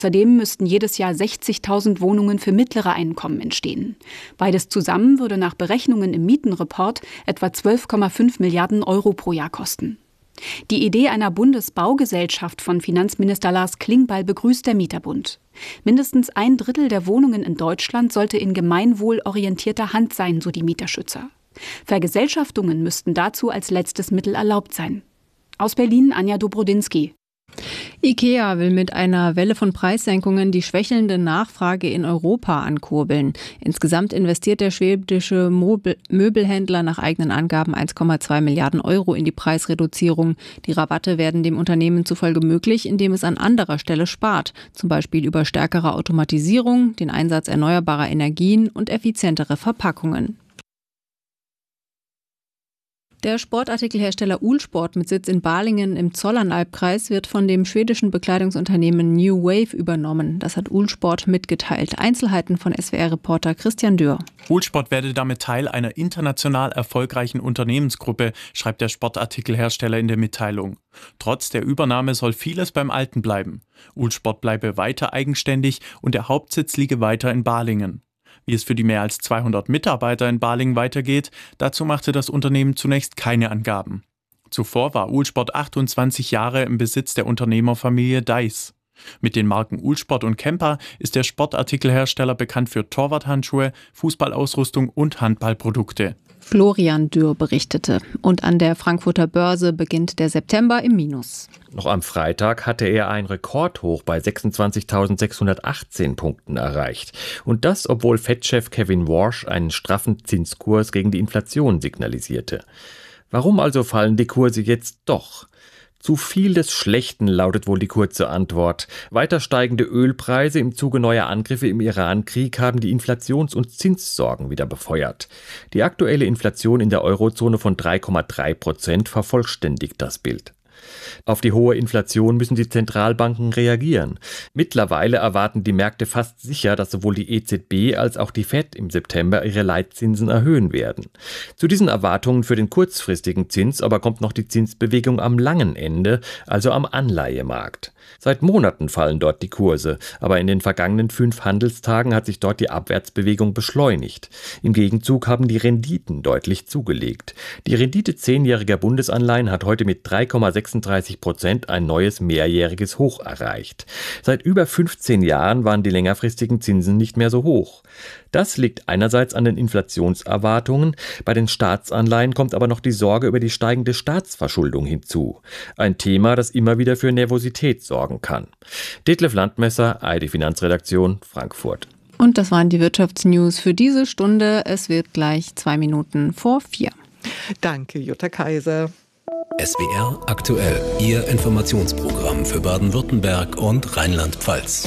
Außerdem müssten jedes Jahr 60.000 Wohnungen für mittlere Einkommen entstehen. Beides zusammen würde nach Berechnungen im Mietenreport etwa 12,5 Milliarden Euro pro Jahr kosten. Die Idee einer Bundesbaugesellschaft von Finanzminister Lars Klingbeil begrüßt der Mieterbund. Mindestens 1/3 der Wohnungen in Deutschland sollte in gemeinwohlorientierter Hand sein, so die Mieterschützer. Vergesellschaftungen müssten dazu als letztes Mittel erlaubt sein. Aus Berlin Anja Dobrodinsky. IKEA will mit einer Welle von Preissenkungen die schwächelnde Nachfrage in Europa ankurbeln. Insgesamt investiert der schwedische Möbelhändler nach eigenen Angaben 1,2 Milliarden Euro in die Preisreduzierung. Die Rabatte werden dem Unternehmen zufolge möglich, indem es an anderer Stelle spart, zum Beispiel über stärkere Automatisierung, den Einsatz erneuerbarer Energien und effizientere Verpackungen. Der Sportartikelhersteller Uhlsport mit Sitz in Balingen im Zollernalbkreis wird von dem schwedischen Bekleidungsunternehmen New Wave übernommen. Das hat Uhlsport mitgeteilt. Einzelheiten von SWR-Reporter Christian Dürr. Uhlsport werde damit Teil einer international erfolgreichen Unternehmensgruppe, schreibt der Sportartikelhersteller in der Mitteilung. Trotz der Übernahme soll vieles beim Alten bleiben. Uhlsport bleibe weiter eigenständig und der Hauptsitz liege weiter in Balingen. Wie es für die mehr als 200 Mitarbeiter in Balingen weitergeht, dazu machte das Unternehmen zunächst keine Angaben. Zuvor war Uhlsport 28 Jahre im Besitz der Unternehmerfamilie Deiss. Mit den Marken Uhlsport und Kempa ist der Sportartikelhersteller bekannt für Torwarthandschuhe, Fußballausrüstung und Handballprodukte. Florian Dürr berichtete. Und an der Frankfurter Börse beginnt der September im Minus. Noch am Freitag hatte er ein Rekordhoch bei 26.618 Punkten erreicht. Und das, obwohl Fed-Chef Kevin Warsh einen straffen Zinskurs gegen die Inflation signalisierte. Warum also fallen die Kurse jetzt doch? Zu viel des Schlechten lautet wohl die kurze Antwort. Weiter steigende Ölpreise im Zuge neuer Angriffe im Iran-Krieg haben die Inflations- und Zinssorgen wieder befeuert. Die aktuelle Inflation in der Eurozone von 3,3% vervollständigt das Bild. Auf die hohe Inflation müssen die Zentralbanken reagieren. Mittlerweile erwarten die Märkte fast sicher, dass sowohl die EZB als auch die Fed im September ihre Leitzinsen erhöhen werden. Zu diesen Erwartungen für den kurzfristigen Zins aber kommt noch die Zinsbewegung am langen Ende, also am Anleihemarkt. Seit Monaten fallen dort die Kurse, aber in den vergangenen 5 Handelstagen hat sich dort die Abwärtsbewegung beschleunigt. Im Gegenzug haben die Renditen deutlich zugelegt. Die Rendite 10-jähriger Bundesanleihen hat heute mit 3,36% ein neues mehrjähriges Hoch erreicht. Seit über 15 Jahren waren die längerfristigen Zinsen nicht mehr so hoch. Das liegt einerseits an den Inflationserwartungen, bei den Staatsanleihen kommt aber noch die Sorge über die steigende Staatsverschuldung hinzu. Ein Thema, das immer wieder für Nervosität sorgen kann. Detlef Landmesser, ARD Finanzredaktion, Frankfurt. Und das waren die Wirtschaftsnews für diese Stunde. Es wird gleich 2 Minuten vor 4. Danke, Jutta Kaiser. SWR aktuell, Ihr Informationsprogramm für Baden-Württemberg und Rheinland-Pfalz.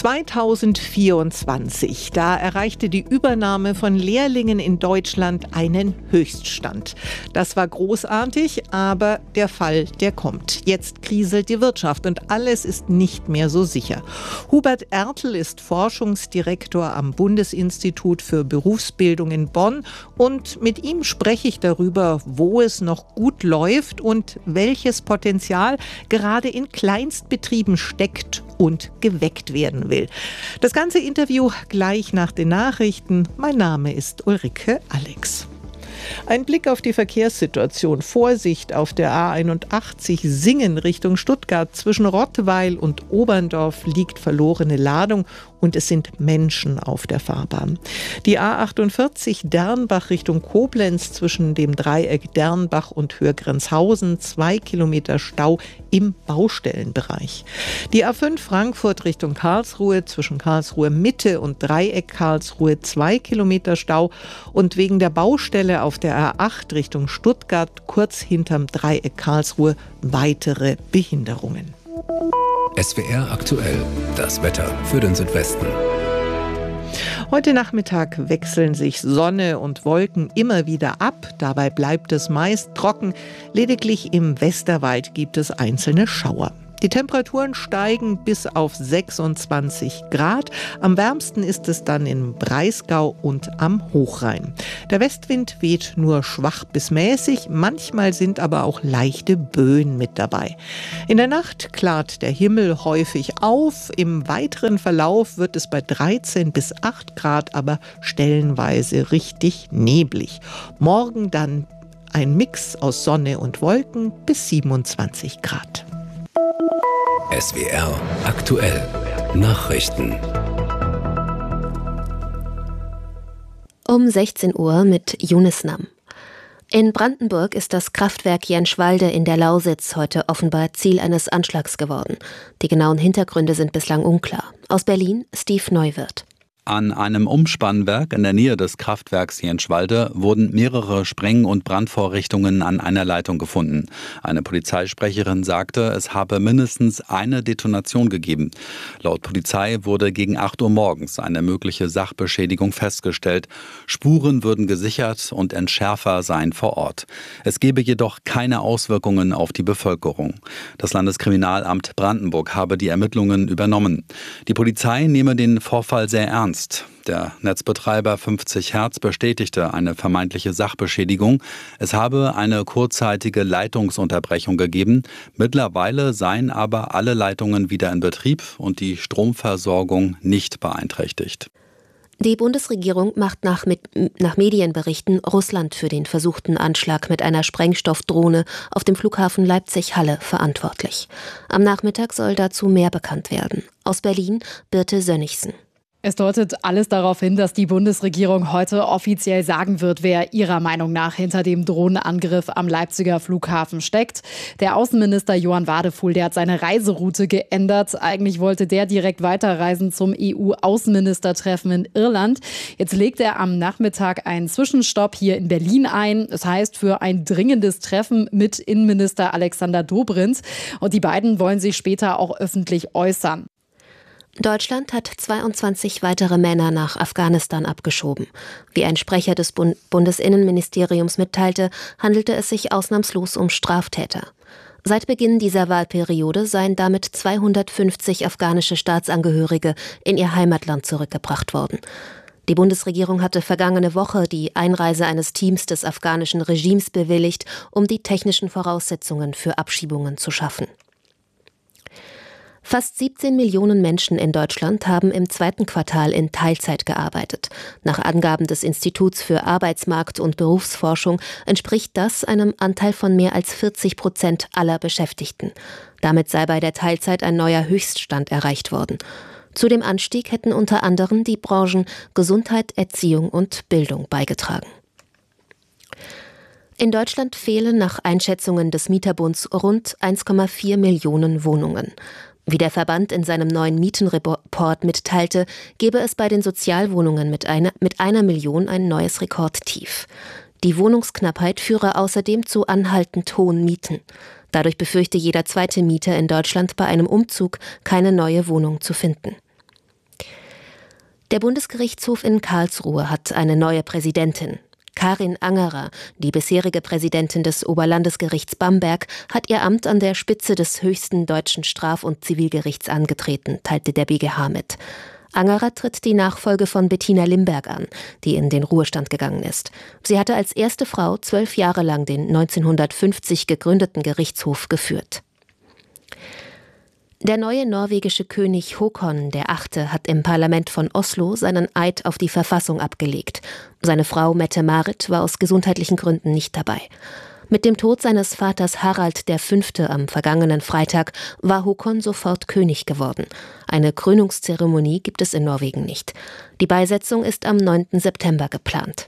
2024, da erreichte die Übernahme von Lehrlingen in Deutschland einen Höchststand. Das war großartig, aber der Fall, der kommt. Jetzt kriselt die Wirtschaft und alles ist nicht mehr so sicher. Hubert Ertl ist Forschungsdirektor am Bundesinstitut für Berufsbildung in Bonn und mit ihm spreche ich darüber, wo es noch gut läuft und welches Potenzial gerade in Kleinstbetrieben steckt und geweckt werden will. Das ganze Interview gleich nach den Nachrichten. Mein Name ist Ulrike Alex. Ein Blick auf die Verkehrssituation. Vorsicht auf der A81 Singen Richtung Stuttgart. Zwischen Rottweil und Oberndorf liegt verlorene Ladung und es sind Menschen auf der Fahrbahn. Die A48 Dernbach Richtung Koblenz zwischen dem Dreieck Dernbach und Hörgrenzhausen, 2 Kilometer Stau im Baustellenbereich. Die A5 Frankfurt Richtung Karlsruhe zwischen Karlsruhe Mitte und Dreieck Karlsruhe, 2 Kilometer Stau und wegen der Baustelle auf der A8 Richtung Stuttgart kurz hinterm Dreieck Karlsruhe weitere Behinderungen. SWR aktuell, das Wetter für den Südwesten. Heute Nachmittag wechseln sich Sonne und Wolken immer wieder ab. Dabei bleibt es meist trocken. Lediglich im Westerwald gibt es einzelne Schauer. Die Temperaturen steigen bis auf 26 Grad. Am wärmsten ist es dann im Breisgau und am Hochrhein. Der Westwind weht nur schwach bis mäßig, manchmal sind aber auch leichte Böen mit dabei. In der Nacht klart der Himmel häufig auf. Im weiteren Verlauf wird es bei 13 bis 8 Grad aber stellenweise richtig neblig. Morgen dann ein Mix aus Sonne und Wolken bis 27 Grad. SWR aktuell. Nachrichten. Um 16 Uhr mit Yunus Nam. In Brandenburg ist das Kraftwerk Jenschwalde in der Lausitz heute offenbar Ziel eines Anschlags geworden. Die genauen Hintergründe sind bislang unklar. Aus Berlin Steve Neuwirth. An einem Umspannwerk in der Nähe des Kraftwerks Jenschwalde wurden mehrere Spreng- und Brandvorrichtungen an einer Leitung gefunden. Eine Polizeisprecherin sagte, es habe mindestens eine Detonation gegeben. Laut Polizei wurde gegen 8 Uhr morgens eine mögliche Sachbeschädigung festgestellt. Spuren würden gesichert und Entschärfer seien vor Ort. Es gebe jedoch keine Auswirkungen auf die Bevölkerung. Das Landeskriminalamt Brandenburg habe die Ermittlungen übernommen. Die Polizei nehme den Vorfall sehr ernst. Der Netzbetreiber 50 Hertz bestätigte eine vermeintliche Sachbeschädigung. Es habe eine kurzzeitige Leitungsunterbrechung gegeben. Mittlerweile seien aber alle Leitungen wieder in Betrieb und die Stromversorgung nicht beeinträchtigt. Die Bundesregierung macht nach Medienberichten Russland für den versuchten Anschlag mit einer Sprengstoffdrohne auf dem Flughafen Leipzig-Halle verantwortlich. Am Nachmittag soll dazu mehr bekannt werden. Aus Berlin Birte Sönnigsen. Es deutet alles darauf hin, dass die Bundesregierung heute offiziell sagen wird, wer ihrer Meinung nach hinter dem Drohnenangriff am Leipziger Flughafen steckt. Der Außenminister Johann Wadefuhl, der hat seine Reiseroute geändert. Eigentlich wollte der direkt weiterreisen zum EU-Außenministertreffen in Irland. Jetzt legt er am Nachmittag einen Zwischenstopp hier in Berlin ein. Das heißt, für ein dringendes Treffen mit Innenminister Alexander Dobrindt. Und die beiden wollen sich später auch öffentlich äußern. Deutschland hat 22 weitere Männer nach Afghanistan abgeschoben. Wie ein Sprecher des Bundesinnenministeriums mitteilte, handelte es sich ausnahmslos um Straftäter. Seit Beginn dieser Wahlperiode seien damit 250 afghanische Staatsangehörige in ihr Heimatland zurückgebracht worden. Die Bundesregierung hatte vergangene Woche die Einreise eines Teams des afghanischen Regimes bewilligt, um die technischen Voraussetzungen für Abschiebungen zu schaffen. Fast 17 Millionen Menschen in Deutschland haben im zweiten Quartal in Teilzeit gearbeitet. Nach Angaben des Instituts für Arbeitsmarkt- und Berufsforschung entspricht das einem Anteil von mehr als 40% aller Beschäftigten. Damit sei bei der Teilzeit ein neuer Höchststand erreicht worden. Zu dem Anstieg hätten unter anderem die Branchen Gesundheit, Erziehung und Bildung beigetragen. In Deutschland fehlen nach Einschätzungen des Mieterbunds rund 1,4 Millionen Wohnungen. Wie der Verband in seinem neuen Mietenreport mitteilte, gebe es bei den Sozialwohnungen mit einer Million ein neues Rekordtief. Die Wohnungsknappheit führe außerdem zu anhaltend hohen Mieten. Dadurch befürchte jeder zweite Mieter in Deutschland bei einem Umzug keine neue Wohnung zu finden. Der Bundesgerichtshof in Karlsruhe hat eine neue Präsidentin. Karin Angerer, die bisherige Präsidentin des Oberlandesgerichts Bamberg, hat ihr Amt an der Spitze des höchsten deutschen Straf- und Zivilgerichts angetreten, teilte der BGH mit. Angerer tritt die Nachfolge von Bettina Limberg an, die in den Ruhestand gegangen ist. Sie hatte als erste Frau 12 Jahre lang den 1950 gegründeten Gerichtshof geführt. Der neue norwegische König Håkon VIII. Hat im Parlament von Oslo seinen Eid auf die Verfassung abgelegt. Seine Frau Mette-Marit war aus gesundheitlichen Gründen nicht dabei. Mit dem Tod seines Vaters Harald V. am vergangenen Freitag war Håkon sofort König geworden. Eine Krönungszeremonie gibt es in Norwegen nicht. Die Beisetzung ist am 9. September geplant.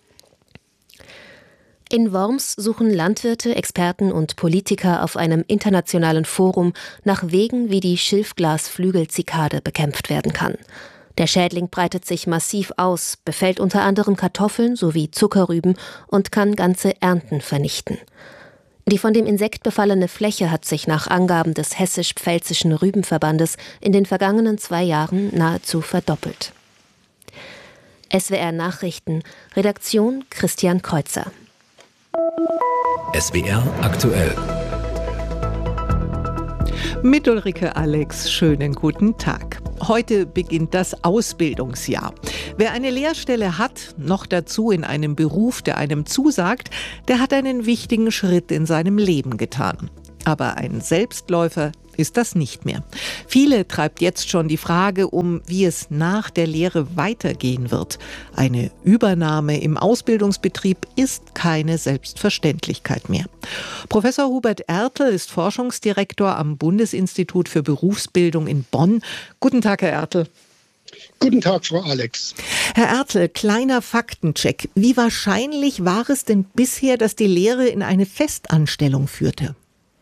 In Worms suchen Landwirte, Experten und Politiker auf einem internationalen Forum nach Wegen, wie die Schilfglasflügelzikade bekämpft werden kann. Der Schädling breitet sich massiv aus, befällt unter anderem Kartoffeln sowie Zuckerrüben und kann ganze Ernten vernichten. Die von dem Insekt befallene Fläche hat sich nach Angaben des Hessisch-Pfälzischen Rübenverbandes in den vergangenen 2 Jahren nahezu verdoppelt. SWR Nachrichten, Redaktion Christian Kreuzer. SWR aktuell. Mit Ulrike Alex, schönen guten Tag. Heute beginnt das Ausbildungsjahr. Wer eine Lehrstelle hat, noch dazu in einem Beruf, der einem zusagt, der hat einen wichtigen Schritt in seinem Leben getan. Aber ein Selbstläufer ist das nicht mehr. Viele treibt jetzt schon die Frage um, wie es nach der Lehre weitergehen wird. Eine Übernahme im Ausbildungsbetrieb ist keine Selbstverständlichkeit mehr. Professor Hubert Ertl ist Forschungsdirektor am Bundesinstitut für Berufsbildung in Bonn. Guten Tag, Herr Ertl. Guten Tag, Frau Alex. Herr Ertl, kleiner Faktencheck. Wie wahrscheinlich war es denn bisher, dass die Lehre in eine Festanstellung führte?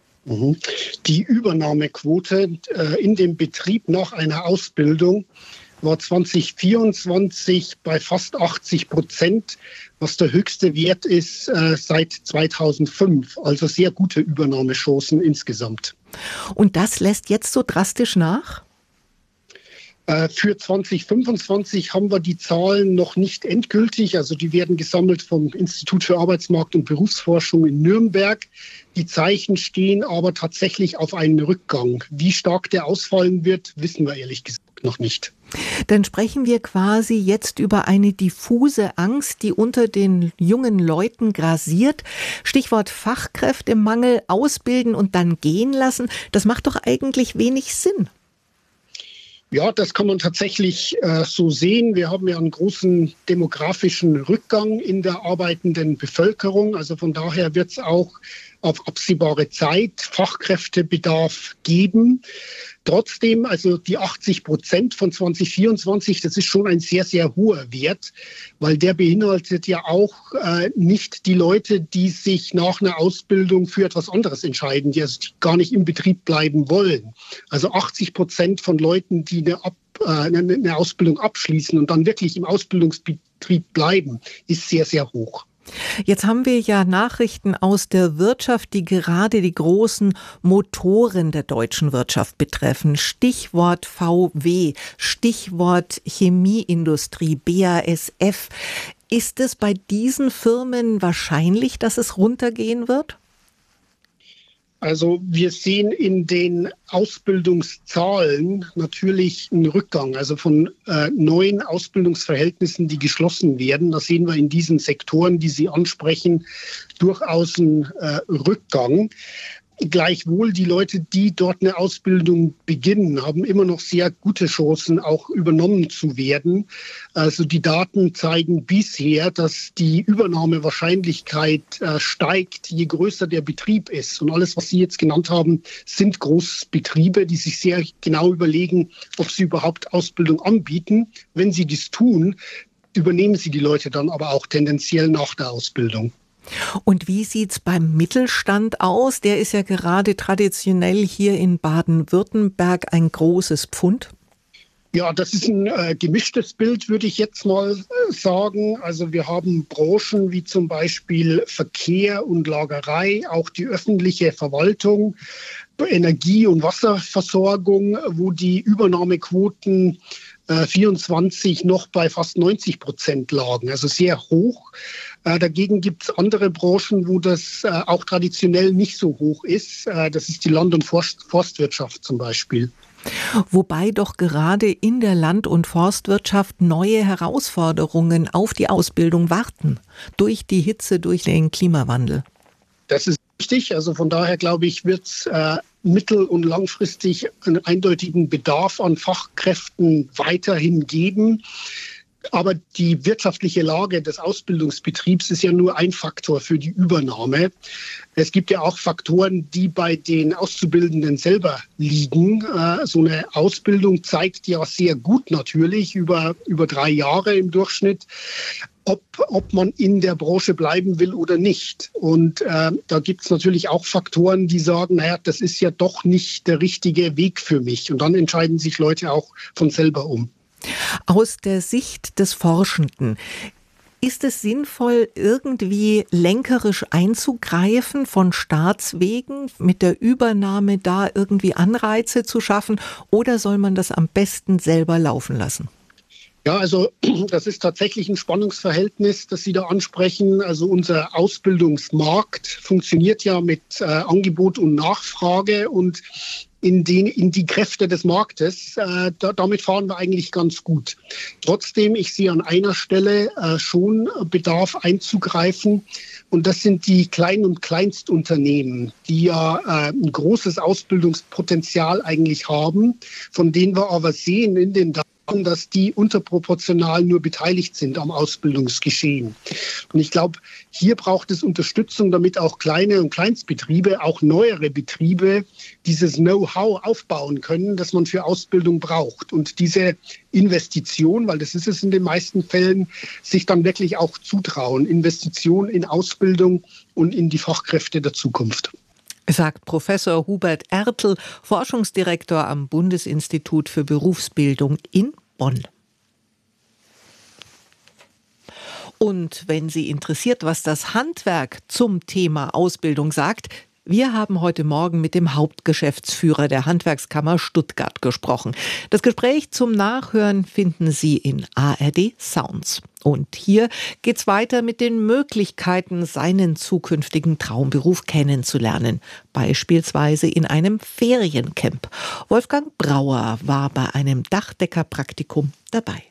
Die Übernahmequote in dem Betrieb nach einer Ausbildung war 2024 bei fast 80%, was der höchste Wert ist seit 2005. Also sehr gute Übernahmechancen insgesamt. Und das lässt jetzt so drastisch nach? Für 2025 haben wir die Zahlen noch nicht endgültig. Also die werden gesammelt vom Institut für Arbeitsmarkt- und Berufsforschung in Nürnberg. Die Zeichen stehen aber tatsächlich auf einen Rückgang. Wie stark der ausfallen wird, wissen wir ehrlich gesagt noch nicht. Dann sprechen wir quasi jetzt über eine diffuse Angst, die unter den jungen Leuten grasiert. Stichwort Fachkräftemangel, ausbilden und dann gehen lassen. Das macht doch eigentlich wenig Sinn. Ja, das kann man tatsächlich so sehen. Wir haben ja einen großen demografischen Rückgang in der arbeitenden Bevölkerung. Also von daher wird es auch auf absehbare Zeit Fachkräftebedarf geben. Trotzdem, also die 80% von 2024, das ist schon ein sehr, sehr hoher Wert, weil der beinhaltet ja auch nicht die Leute, die sich nach einer Ausbildung für etwas anderes entscheiden, die also gar nicht im Betrieb bleiben wollen. Also 80% von Leuten, die eine Ausbildung abschließen und dann wirklich im Ausbildungsbetrieb bleiben, ist sehr, sehr hoch. Jetzt haben wir ja Nachrichten aus der Wirtschaft, die gerade die großen Motoren der deutschen Wirtschaft betreffen. Stichwort VW, Stichwort Chemieindustrie, BASF. Ist es bei diesen Firmen wahrscheinlich, dass es runtergehen wird? Also wir sehen in den Ausbildungszahlen natürlich einen Rückgang, also von neuen Ausbildungsverhältnissen, die geschlossen werden. Da sehen wir in diesen Sektoren, die Sie ansprechen, durchaus einen Rückgang. Gleichwohl, die Leute, die dort eine Ausbildung beginnen, haben immer noch sehr gute Chancen, auch übernommen zu werden. Also die Daten zeigen bisher, dass die Übernahmewahrscheinlichkeit steigt, je größer der Betrieb ist. Und alles, was Sie jetzt genannt haben, sind Großbetriebe, die sich sehr genau überlegen, ob sie überhaupt Ausbildung anbieten. Wenn sie dies tun, übernehmen sie die Leute dann aber auch tendenziell nach der Ausbildung. Und wie sieht's beim Mittelstand aus? Der ist ja gerade traditionell hier in Baden-Württemberg ein großes Pfund. Ja, das ist ein gemischtes Bild, würde ich jetzt mal sagen. Also wir haben Branchen wie zum Beispiel Verkehr und Lagerei, auch die öffentliche Verwaltung, Energie- und Wasserversorgung, wo die Übernahmequoten 24 noch bei fast 90% lagen, also sehr hoch. Dagegen gibt es andere Branchen, wo das auch traditionell nicht so hoch ist. Das ist die Land- und Forstwirtschaft zum Beispiel. Wobei doch gerade in der Land- und Forstwirtschaft neue Herausforderungen auf die Ausbildung warten. Durch die Hitze, durch den Klimawandel. Das ist richtig. Also von daher glaube ich, wird es mittel- und langfristig einen eindeutigen Bedarf an Fachkräften weiterhin geben. Aber die wirtschaftliche Lage des Ausbildungsbetriebs ist ja nur ein Faktor für die Übernahme. Es gibt ja auch Faktoren, die bei den Auszubildenden selber liegen. So eine Ausbildung zeigt ja sehr gut natürlich über 3 Jahre im Durchschnitt, ob man in der Branche bleiben will oder nicht. Und da gibt es natürlich auch Faktoren, die sagen, naja, das ist ja doch nicht der richtige Weg für mich. Und dann entscheiden sich Leute auch von selber um. Aus der Sicht des Forschenden, ist es sinnvoll, irgendwie lenkerisch einzugreifen von Staatswegen, mit der Übernahme da irgendwie Anreize zu schaffen, oder soll man das am besten selber laufen lassen? Ja, also das ist tatsächlich ein Spannungsverhältnis, das Sie da ansprechen. Also unser Ausbildungsmarkt funktioniert ja mit Angebot und Nachfrage, und in die Kräfte des Marktes. Damit fahren wir eigentlich ganz gut. Trotzdem, ich sehe an einer Stelle schon Bedarf einzugreifen. Und das sind die Klein- und Kleinstunternehmen, die ja ein großes Ausbildungspotenzial eigentlich haben, von denen wir aber sehen in den Daten, dass die unterproportional nur beteiligt sind am Ausbildungsgeschehen. Und ich glaube, hier braucht es Unterstützung, damit auch kleine und Kleinstbetriebe, auch neuere Betriebe, dieses Know-how aufbauen können, das man für Ausbildung braucht. Und diese Investition, weil das ist es in den meisten Fällen, sich dann wirklich auch zutrauen. Investition in Ausbildung und in die Fachkräfte der Zukunft. Sagt Professor Hubert Ertl, Forschungsdirektor am Bundesinstitut für Berufsbildung in Bonn. Und wenn Sie interessiert, was das Handwerk zum Thema Ausbildung sagt, wir haben heute Morgen mit dem Hauptgeschäftsführer der Handwerkskammer Stuttgart gesprochen. Das Gespräch zum Nachhören finden Sie in ARD Sounds. Und hier geht's weiter mit den Möglichkeiten, seinen zukünftigen Traumberuf kennenzulernen. Beispielsweise in einem Feriencamp. Wolfgang Brauer war bei einem Dachdeckerpraktikum dabei.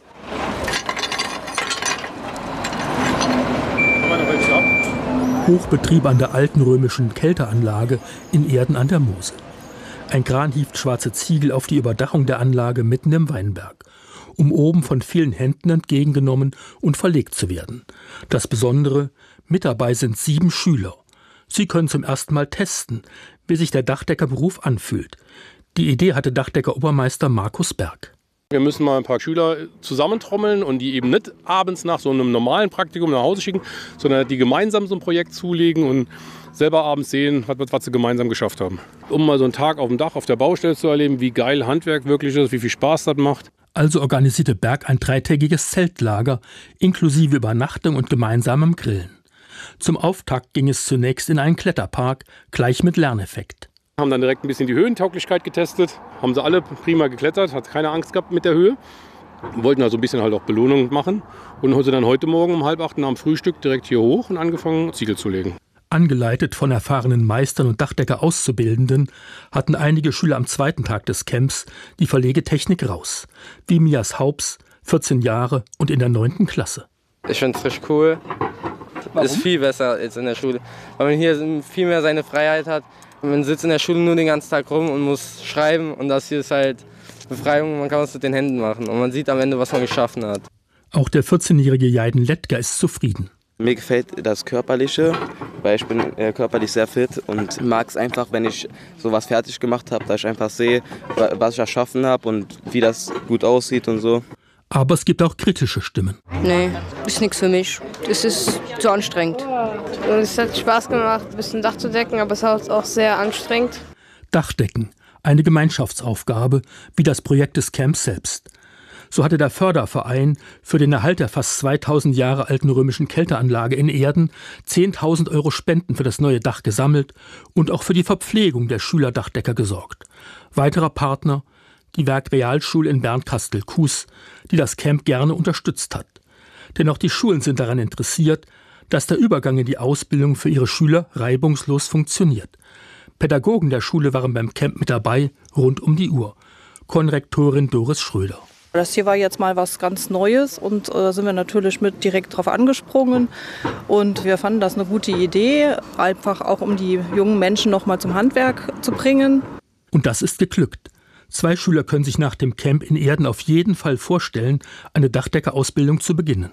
Hochbetrieb an der alten römischen Kälteanlage in Ehrden an der Mosel. Ein Kran hieft schwarze Ziegel auf die Überdachung der Anlage mitten im Weinberg, um oben von vielen Händen entgegengenommen und verlegt zu werden. Das Besondere, mit dabei sind 7 Schüler. Sie können zum ersten Mal testen, wie sich der Dachdeckerberuf anfühlt. Die Idee hatte Dachdecker-Obermeister Markus Berg. Wir müssen mal ein paar Schüler zusammentrommeln und die eben nicht abends nach so einem normalen Praktikum nach Hause schicken, sondern die gemeinsam so ein Projekt zulegen und selber abends sehen, was sie gemeinsam geschafft haben. Um mal so einen Tag auf dem Dach, auf der Baustelle zu erleben, wie geil Handwerk wirklich ist, wie viel Spaß das macht. Also organisierte Berg ein 3-tägiges Zeltlager, inklusive Übernachtung und gemeinsamem Grillen. Zum Auftakt ging es zunächst in einen Kletterpark, gleich mit Lerneffekt. Haben dann direkt ein bisschen die Höhentauglichkeit getestet, haben sie alle prima geklettert, hat keine Angst gehabt mit der Höhe. Wollten also ein bisschen halt auch Belohnung machen und haben sie dann heute Morgen um 7:30 nach dem Frühstück direkt hier hoch und angefangen, Ziegel zu legen. Angeleitet von erfahrenen Meistern und Dachdecker-Auszubildenden hatten einige Schüler am zweiten Tag des Camps die Verlegetechnik raus. Wie Mias Haubs, 14 Jahre und in der 9. Klasse. Ich finde es richtig cool. Warum? Ist viel besser als in der Schule, weil man hier viel mehr seine Freiheit hat. Man sitzt in der Schule nur den ganzen Tag rum und muss schreiben und das hier ist halt Befreiung, man kann was mit den Händen machen und man sieht am Ende, was man geschaffen hat. Auch der 14-jährige Jaiden Lettger ist zufrieden. Mir gefällt das Körperliche, weil ich bin körperlich sehr fit und mag es einfach, wenn ich sowas fertig gemacht habe, dass ich einfach sehe, was ich erschaffen habe und wie das gut aussieht und so. Aber es gibt auch kritische Stimmen. Nee, ist nichts für mich. Das ist zu anstrengend. Und es hat Spaß gemacht, ein bisschen Dach zu decken, aber es ist auch sehr anstrengend. Dachdecken, eine Gemeinschaftsaufgabe, wie das Projekt des Camps selbst. So hatte der Förderverein für den Erhalt der fast 2000 Jahre alten römischen Kälteanlage in Ehrden 10.000 € Spenden für das neue Dach gesammelt und auch für die Verpflegung der Schülerdachdecker gesorgt. Weiterer Partner, die Werkrealschule in Bernkastel-Kues, die das Camp gerne unterstützt hat. Denn auch die Schulen sind daran interessiert, dass der Übergang in die Ausbildung für ihre Schüler reibungslos funktioniert. Pädagogen der Schule waren beim Camp mit dabei, rund um die Uhr. Konrektorin Doris Schröder. Das hier war jetzt mal was ganz Neues und sind wir natürlich mit direkt drauf angesprungen. Und wir fanden das eine gute Idee, einfach auch um die jungen Menschen noch mal zum Handwerk zu bringen. Und das ist geglückt. 2 Schüler können sich nach dem Camp in Ehrden auf jeden Fall vorstellen, eine Dachdeckerausbildung zu beginnen.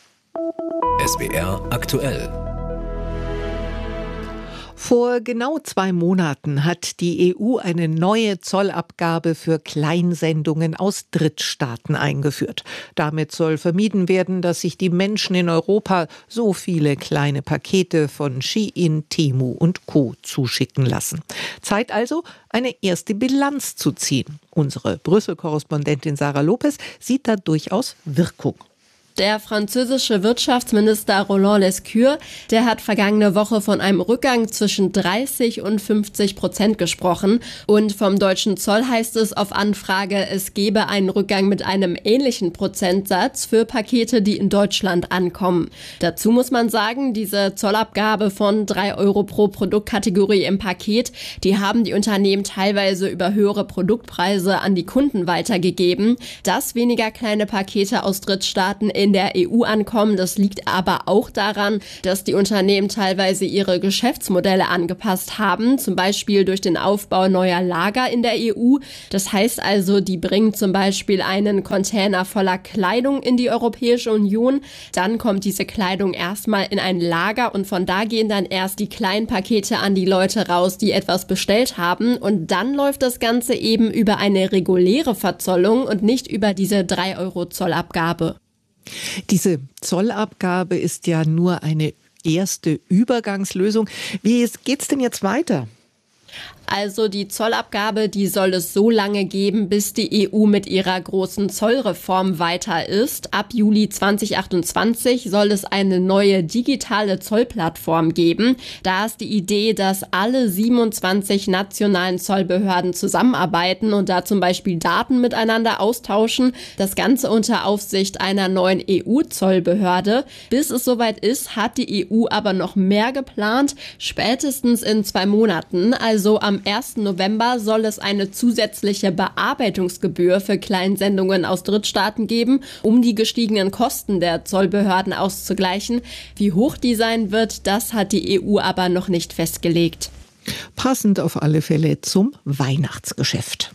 SWR aktuell. Vor genau 2 Monaten hat die EU eine neue Zollabgabe für Kleinsendungen aus Drittstaaten eingeführt. Damit soll vermieden werden, dass sich die Menschen in Europa so viele kleine Pakete von Shein, Temu und Co. zuschicken lassen. Zeit also, eine erste Bilanz zu ziehen. Unsere Brüssel-Korrespondentin Sarah Lopez sieht da durchaus Wirkung. Der französische Wirtschaftsminister Roland Lescure, der hat vergangene Woche von einem Rückgang zwischen 30 und 50% gesprochen. Und vom deutschen Zoll heißt es auf Anfrage, es gebe einen Rückgang mit einem ähnlichen Prozentsatz für Pakete, die in Deutschland ankommen. Dazu muss man sagen, diese Zollabgabe von 3 € pro Produktkategorie im Paket, die haben die Unternehmen teilweise über höhere Produktpreise an die Kunden weitergegeben. Dass weniger kleine Pakete aus Drittstaaten in der EU ankommen. Das liegt aber auch daran, dass die Unternehmen teilweise ihre Geschäftsmodelle angepasst haben, zum Beispiel durch den Aufbau neuer Lager in der EU. Das heißt also, die bringen zum Beispiel einen Container voller Kleidung in die Europäische Union. Dann kommt diese Kleidung erstmal in ein Lager und von da gehen dann erst die kleinen Pakete an die Leute raus, die etwas bestellt haben. Und dann läuft das Ganze eben über eine reguläre Verzollung und nicht über diese 3 € Zollabgabe. Diese Zollabgabe ist ja nur eine erste Übergangslösung. Wie geht's denn jetzt weiter? Also die Zollabgabe, die soll es so lange geben, bis die EU mit ihrer großen Zollreform weiter ist. Ab Juli 2028 soll es eine neue digitale Zollplattform geben. Da ist die Idee, dass alle 27 nationalen Zollbehörden zusammenarbeiten und da zum Beispiel Daten miteinander austauschen. Das Ganze unter Aufsicht einer neuen EU-Zollbehörde. Bis es soweit ist, hat die EU aber noch mehr geplant, spätestens in 2 Monaten. Also am 1. November soll es eine zusätzliche Bearbeitungsgebühr für Kleinsendungen aus Drittstaaten geben, um die gestiegenen Kosten der Zollbehörden auszugleichen. Wie hoch die sein wird, das hat die EU aber noch nicht festgelegt. Passend auf alle Fälle zum Weihnachtsgeschäft.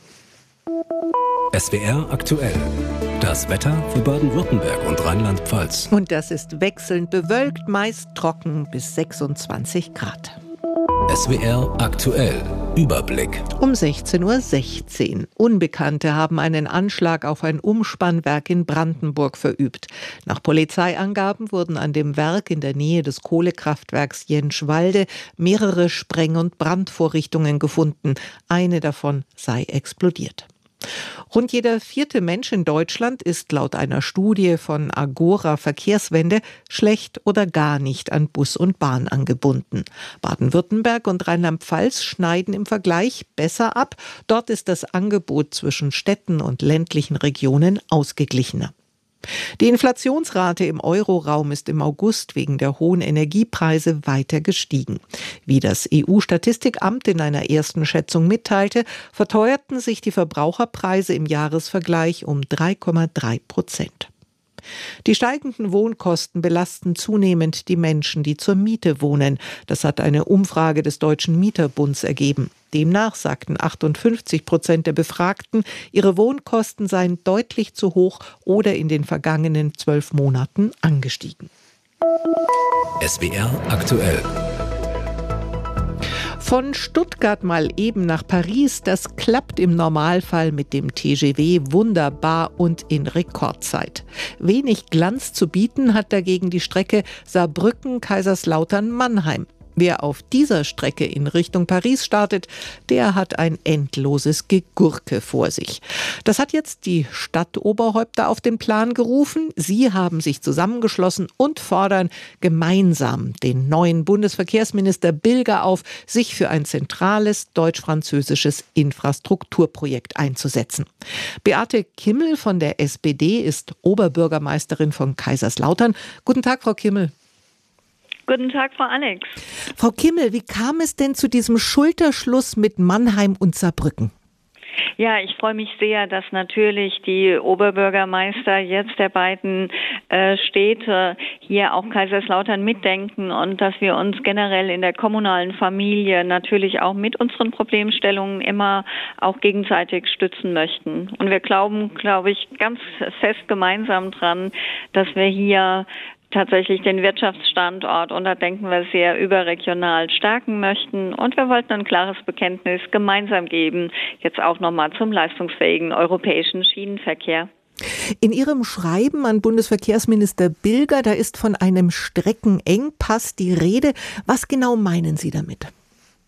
SWR aktuell. Das Wetter für Baden-Württemberg und Rheinland-Pfalz. Und das ist wechselnd bewölkt, meist trocken bis 26 Grad. SWR aktuell. Überblick. Um 16:16 Uhr. Unbekannte haben einen Anschlag auf ein Umspannwerk in Brandenburg verübt. Nach Polizeiangaben wurden an dem Werk in der Nähe des Kohlekraftwerks Jenschwalde mehrere Spreng- und Brandvorrichtungen gefunden. Eine davon sei explodiert. Rund jeder 4. Mensch in Deutschland ist laut einer Studie von Agora Verkehrswende schlecht oder gar nicht an Bus und Bahn angebunden. Baden-Württemberg und Rheinland-Pfalz schneiden im Vergleich besser ab. Dort ist das Angebot zwischen Städten und ländlichen Regionen ausgeglichener. Die Inflationsrate im Euroraum ist im August wegen der hohen Energiepreise weiter gestiegen. Wie das EU-Statistikamt in einer ersten Schätzung mitteilte, verteuerten sich die Verbraucherpreise im Jahresvergleich um 3,3%. Die steigenden Wohnkosten belasten zunehmend die Menschen, die zur Miete wohnen. Das hat eine Umfrage des Deutschen Mieterbunds ergeben. Demnach sagten 58% der Befragten, ihre Wohnkosten seien deutlich zu hoch oder in den vergangenen 12 Monaten angestiegen. SWR aktuell. Von Stuttgart mal eben nach Paris, das klappt im Normalfall mit dem TGV wunderbar und in Rekordzeit. Wenig Glanz zu bieten hat dagegen die Strecke Saarbrücken-Kaiserslautern-Mannheim. Wer auf dieser Strecke in Richtung Paris startet, der hat ein endloses Gegurke vor sich. Das hat jetzt die Stadtoberhäupter auf den Plan gerufen. Sie haben sich zusammengeschlossen und fordern gemeinsam den neuen Bundesverkehrsminister Bilger auf, sich für ein zentrales deutsch-französisches Infrastrukturprojekt einzusetzen. Beate Kimmel von der SPD ist Oberbürgermeisterin von Kaiserslautern. Guten Tag, Frau Kimmel. Guten Tag, Frau Alex. Frau Kimmel, wie kam es denn zu diesem Schulterschluss mit Mannheim und Saarbrücken? Ja, ich freue mich sehr, dass natürlich die Oberbürgermeister jetzt der beiden Städte hier auch Kaiserslautern mitdenken und dass wir uns generell in der kommunalen Familie natürlich auch mit unseren Problemstellungen immer auch gegenseitig stützen möchten. Und wir glauben, glaube ich, ganz fest gemeinsam dran, dass wir hier tatsächlich den Wirtschaftsstandort, und da denken wir sehr überregional, stärken möchten. Und wir wollten ein klares Bekenntnis gemeinsam geben, jetzt auch nochmal zum leistungsfähigen europäischen Schienenverkehr. In Ihrem Schreiben an Bundesverkehrsminister Bilger, da ist von einem Streckenengpass die Rede. Was genau meinen Sie damit?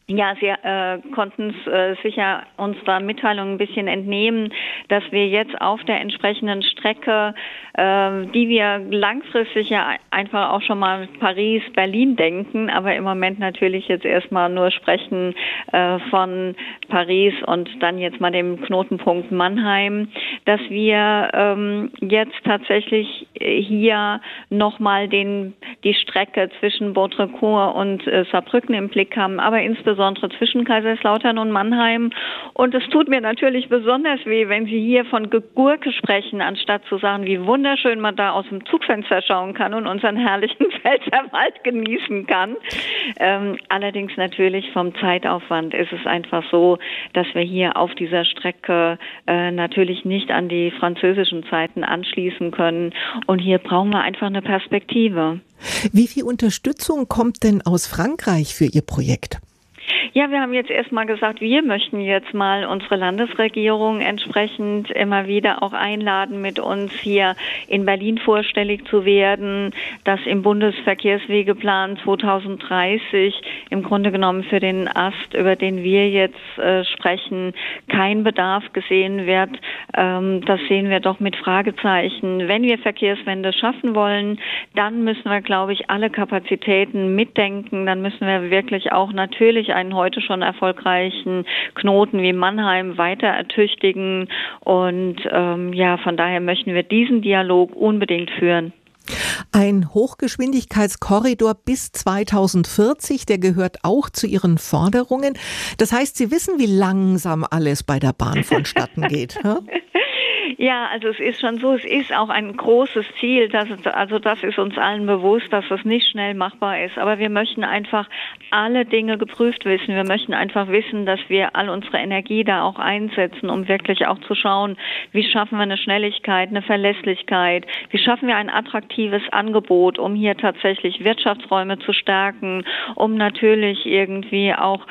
Ja, Sie konnten es sicher unserer Mitteilung ein bisschen entnehmen, dass wir jetzt auf der entsprechenden Strecke, die wir langfristig ja einfach auch schon mal Paris, Berlin denken, aber im Moment natürlich jetzt erstmal nur sprechen von Paris und dann jetzt mal dem Knotenpunkt Mannheim, dass wir jetzt tatsächlich hier nochmal die Strecke zwischen Baudricourt und Saarbrücken im Blick haben, aber insbesondere zwischen Kaiserslautern und Mannheim. Und es tut mir natürlich besonders weh, wenn Sie hier von Gurke sprechen, anstatt zu sagen, wie wunderschön man da aus dem Zugfenster schauen kann und unseren herrlichen Pfälzerwald genießen kann. Allerdings natürlich vom Zeitaufwand ist es einfach so, dass wir hier auf dieser Strecke natürlich nicht an die französischen Zeiten anschließen können. Und hier brauchen wir einfach eine Perspektive. Wie viel Unterstützung kommt denn aus Frankreich für Ihr Projekt? Ja, wir haben jetzt erstmal gesagt, wir möchten jetzt mal unsere Landesregierung entsprechend immer wieder auch einladen, mit uns hier in Berlin vorstellig zu werden, dass im Bundesverkehrswegeplan 2030 im Grunde genommen für den Ast, über den wir jetzt sprechen, kein Bedarf gesehen wird. Das sehen wir doch mit Fragezeichen. Wenn wir Verkehrswende schaffen wollen, dann müssen wir, glaube ich, alle Kapazitäten mitdenken. Dann müssen wir wirklich auch natürlich einen heute schon erfolgreichen Knoten wie Mannheim weiter ertüchtigen. Und von daher möchten wir diesen Dialog unbedingt führen. Ein Hochgeschwindigkeitskorridor bis 2040, der gehört auch zu Ihren Forderungen. Das heißt, Sie wissen, wie langsam alles bei der Bahn vonstatten geht. Ja, also es ist schon so, es ist auch ein großes Ziel, das ist uns allen bewusst, dass das nicht schnell machbar ist. Aber wir möchten einfach alle Dinge geprüft wissen. Wir möchten einfach wissen, dass wir all unsere Energie da auch einsetzen, um wirklich auch zu schauen, wie schaffen wir eine Schnelligkeit, eine Verlässlichkeit, wie schaffen wir ein attraktives Angebot, um hier tatsächlich Wirtschaftsräume zu stärken, um natürlich irgendwie auch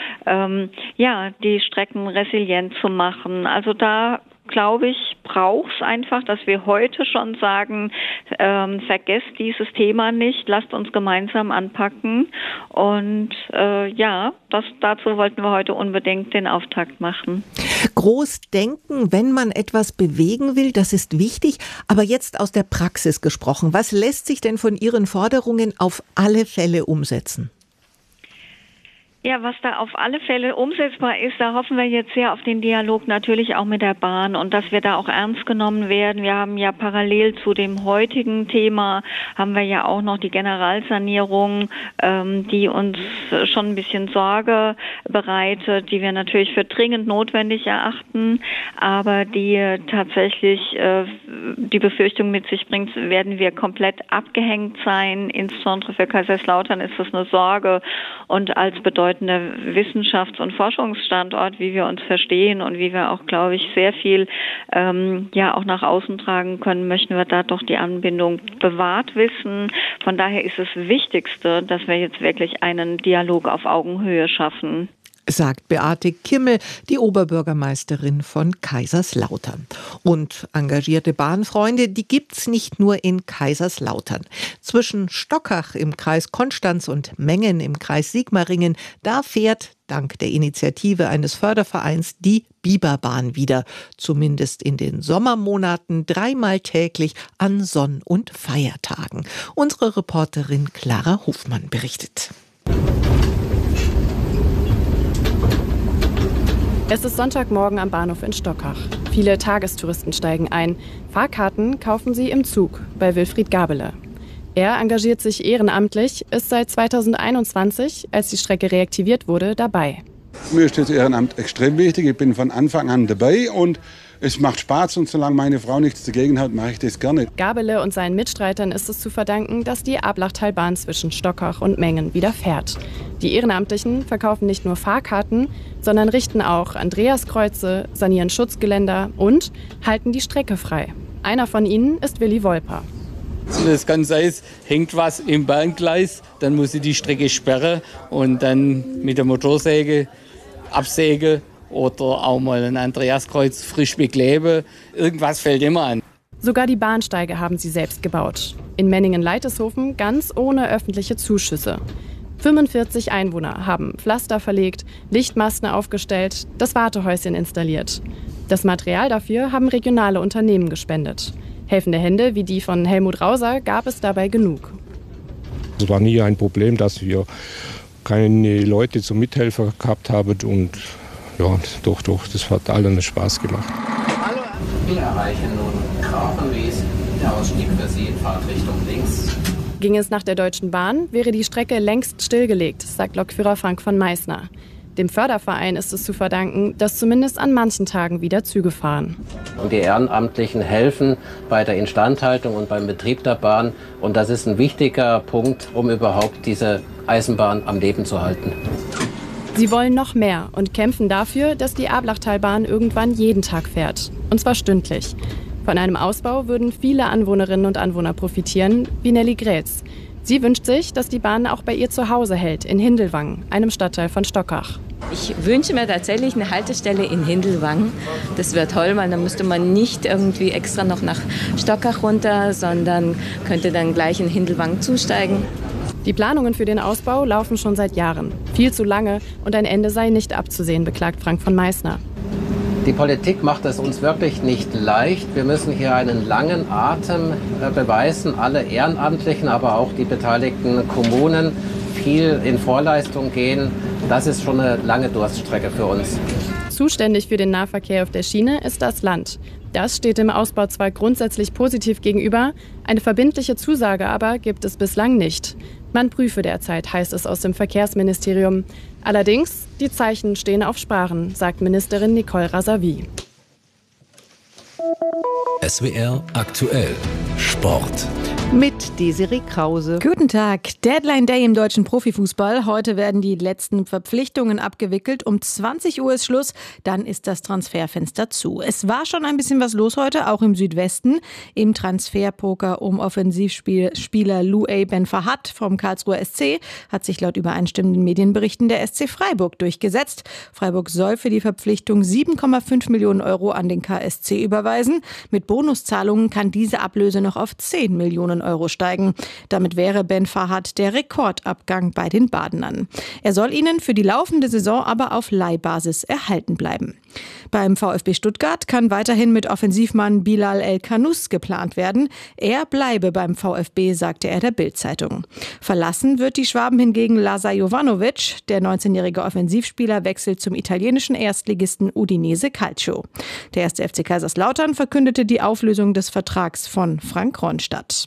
die Strecken resilient zu machen. Also da glaube ich, braucht es einfach, dass wir heute schon sagen, vergesst dieses Thema nicht, lasst uns gemeinsam anpacken. Und dazu wollten wir heute unbedingt den Auftakt machen. Groß denken, wenn man etwas bewegen will, das ist wichtig. Aber jetzt aus der Praxis gesprochen, was lässt sich denn von Ihren Forderungen auf alle Fälle umsetzen? Ja, was da auf alle Fälle umsetzbar ist, da hoffen wir jetzt sehr auf den Dialog natürlich auch mit der Bahn und dass wir da auch ernst genommen werden. Wir haben ja parallel zu dem heutigen Thema, haben wir ja auch noch die Generalsanierung, die uns schon ein bisschen Sorge bereitet, die wir natürlich für dringend notwendig erachten, aber die tatsächlich die Befürchtung mit sich bringt, werden wir komplett abgehängt sein. Insbesondere für Kaiserslautern ist das eine Sorge und als bedeutender Wissenschafts- und Forschungsstandort, wie wir uns verstehen und wie wir auch, glaube ich, sehr viel auch nach außen tragen können, möchten wir da doch die Anbindung bewahrt wissen. Von daher ist das Wichtigste, dass wir jetzt wirklich einen Dialog auf Augenhöhe schaffen. Sagt Beate Kimmel, die Oberbürgermeisterin von Kaiserslautern. Und engagierte Bahnfreunde, die gibt's nicht nur in Kaiserslautern. Zwischen Stockach im Kreis Konstanz und Mengen im Kreis Sigmaringen, da fährt dank der Initiative eines Fördervereins die Biberbahn wieder. Zumindest in den Sommermonaten 3-mal täglich an Sonn- und Feiertagen. Unsere Reporterin Clara Hofmann berichtet. Es ist Sonntagmorgen am Bahnhof in Stockach. Viele Tagestouristen steigen ein. Fahrkarten kaufen sie im Zug bei Wilfried Gabele. Er engagiert sich ehrenamtlich, ist seit 2021, als die Strecke reaktiviert wurde, dabei. Mir ist das Ehrenamt extrem wichtig. Ich bin von Anfang an dabei und es macht Spaß. Und solange meine Frau nichts dagegen hat, mache ich das gerne. Gabele und seinen Mitstreitern ist es zu verdanken, dass die Ablachtalbahn zwischen Stockach und Mengen wieder fährt. Die Ehrenamtlichen verkaufen nicht nur Fahrkarten, sondern richten auch Andreaskreuze, sanieren Schutzgeländer und halten die Strecke frei. Einer von ihnen ist Willi Wolper. Das kann sein, es hängt was im Bahngleis, dann muss ich die Strecke sperren und dann mit der Motorsäge absägen oder auch mal ein Andreaskreuz frisch bekleben. Irgendwas fällt immer an. Sogar die Bahnsteige haben sie selbst gebaut. In Menningen-Leiteshofen ganz ohne öffentliche Zuschüsse. 45 Einwohner haben Pflaster verlegt, Lichtmasten aufgestellt, das Wartehäuschen installiert. Das Material dafür haben regionale Unternehmen gespendet. Helfende Hände wie die von Helmut Rauser gab es dabei genug. Es war nie ein Problem, dass wir keine Leute zum Mithelfer gehabt haben und ja, doch, das hat allen Spaß gemacht. Wir erreichen nun Grafenwies, der Ausstieg für Sie in Fahrtrichtung links. Ging es nach der Deutschen Bahn, wäre die Strecke längst stillgelegt, sagt Lokführer Frank von Meißner. Dem Förderverein ist es zu verdanken, dass zumindest an manchen Tagen wieder Züge fahren. Und die Ehrenamtlichen helfen bei der Instandhaltung und beim Betrieb der Bahn. Und das ist ein wichtiger Punkt, um überhaupt diese Eisenbahn am Leben zu halten. Sie wollen noch mehr und kämpfen dafür, dass die Ablachtalbahn irgendwann jeden Tag fährt. Und zwar stündlich. Von einem Ausbau würden viele Anwohnerinnen und Anwohner profitieren, wie Nelly Grätz. Sie wünscht sich, dass die Bahn auch bei ihr zu Hause hält, in Hindelwangen, einem Stadtteil von Stockach. Ich wünsche mir tatsächlich eine Haltestelle in Hindelwangen. Das wäre toll, weil dann müsste man nicht irgendwie extra noch nach Stockach runter, sondern könnte dann gleich in Hindelwangen zusteigen. Die Planungen für den Ausbau laufen schon seit Jahren. Viel zu lange und ein Ende sei nicht abzusehen, beklagt Frank von Meißner. Die Politik macht es uns wirklich nicht leicht. Wir müssen hier einen langen Atem beweisen, alle Ehrenamtlichen, aber auch die beteiligten Kommunen viel in Vorleistung gehen. Das ist schon eine lange Durststrecke für uns. Zuständig für den Nahverkehr auf der Schiene ist das Land. Das steht dem Ausbau zwar grundsätzlich positiv gegenüber, eine verbindliche Zusage aber gibt es bislang nicht. Man prüfe derzeit, heißt es aus dem Verkehrsministerium. Allerdings, die Zeichen stehen auf Sparen, sagt Ministerin Nicole Razavi. SWR aktuell Sport. Mit Desiree Krause. Guten Tag. Deadline Day im deutschen Profifußball. Heute werden die letzten Verpflichtungen abgewickelt. Um 20 Uhr ist Schluss. Dann ist das Transferfenster zu. Es war schon ein bisschen was los heute, auch im Südwesten. Im Transferpoker um Offensivspieler Louay Ben Fahad vom Karlsruher SC hat sich laut übereinstimmenden Medienberichten der SC Freiburg durchgesetzt. Freiburg soll für die Verpflichtung 7,5 Millionen Euro an den KSC überweisen. Mit Bonuszahlungen kann diese Ablöse noch auf 10 Millionen Euro steigen. Damit wäre Ben Fahad der Rekordabgang bei den Badenern. Er soll ihnen für die laufende Saison aber auf Leihbasis erhalten bleiben. Beim VfB Stuttgart kann weiterhin mit Offensivmann Bilal El-Kanous geplant werden. Er bleibe beim VfB, sagte er der Bild-Zeitung. Verlassen wird die Schwaben hingegen Lazar Jovanovic. Der 19-jährige Offensivspieler wechselt zum italienischen Erstligisten Udinese Calcio. Der 1. FC Kaiserslautern verkündete die Auflösung des Vertrags von Frank Ronstadt.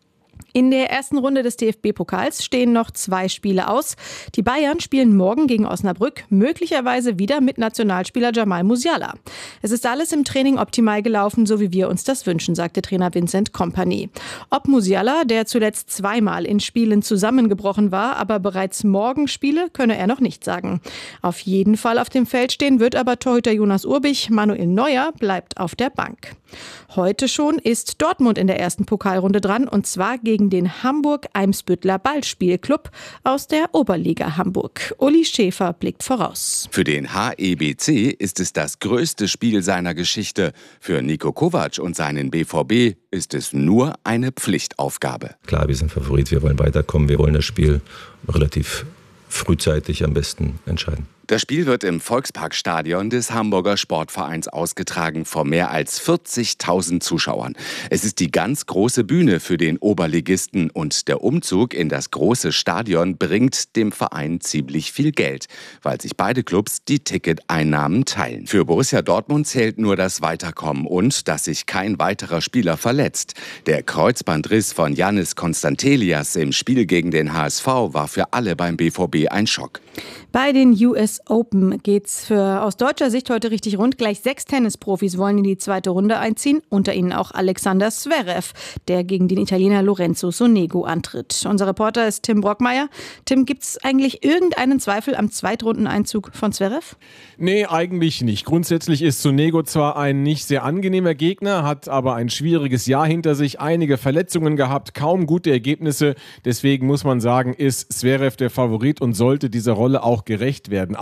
In der ersten Runde des DFB-Pokals stehen noch 2 Spiele aus. Die Bayern spielen morgen gegen Osnabrück, möglicherweise wieder mit Nationalspieler Jamal Musiala. Es ist alles im Training optimal gelaufen, so wie wir uns das wünschen, sagte Trainer Vincent Kompany. Ob Musiala, der zuletzt 2-mal in Spielen zusammengebrochen war, aber bereits morgen spiele, könne er noch nicht sagen. Auf jeden Fall auf dem Feld stehen wird aber Torhüter Jonas Urbich. Manuel Neuer bleibt auf der Bank. Heute schon ist Dortmund in der ersten Pokalrunde dran, und zwar gegen den Hamburg-Eimsbüttler Ballspielclub aus der Oberliga Hamburg. Uli Schäfer blickt voraus. Für den HEBC ist es das größte Spiel seiner Geschichte. Für Niko Kovac und seinen BVB ist es nur eine Pflichtaufgabe. Klar, wir sind Favorit, wir wollen weiterkommen, wir wollen das Spiel relativ frühzeitig am besten entscheiden. Das Spiel wird im Volksparkstadion des Hamburger Sportvereins ausgetragen vor mehr als 40.000 Zuschauern. Es ist die ganz große Bühne für den Oberligisten, und der Umzug in das große Stadion bringt dem Verein ziemlich viel Geld, weil sich beide Clubs die Ticketeinnahmen teilen. Für Borussia Dortmund zählt nur das Weiterkommen und dass sich kein weiterer Spieler verletzt. Der Kreuzbandriss von Yannis Konstantelias im Spiel gegen den HSV war für alle beim BVB ein Schock. Bei den US Open geht's aus deutscher Sicht heute richtig rund. Gleich 6 Tennisprofis wollen in die zweite Runde einziehen. Unter ihnen auch Alexander Zverev, der gegen den Italiener Lorenzo Sonego antritt. Unser Reporter ist Tim Brockmeier. Tim, gibt's eigentlich irgendeinen Zweifel am Zweitrundeneinzug von Zverev? Nee, eigentlich nicht. Grundsätzlich ist Sonego zwar ein nicht sehr angenehmer Gegner, hat aber ein schwieriges Jahr hinter sich, einige Verletzungen gehabt, kaum gute Ergebnisse. Deswegen muss man sagen, ist Zverev der Favorit und sollte dieser Rolle auch gerecht werden.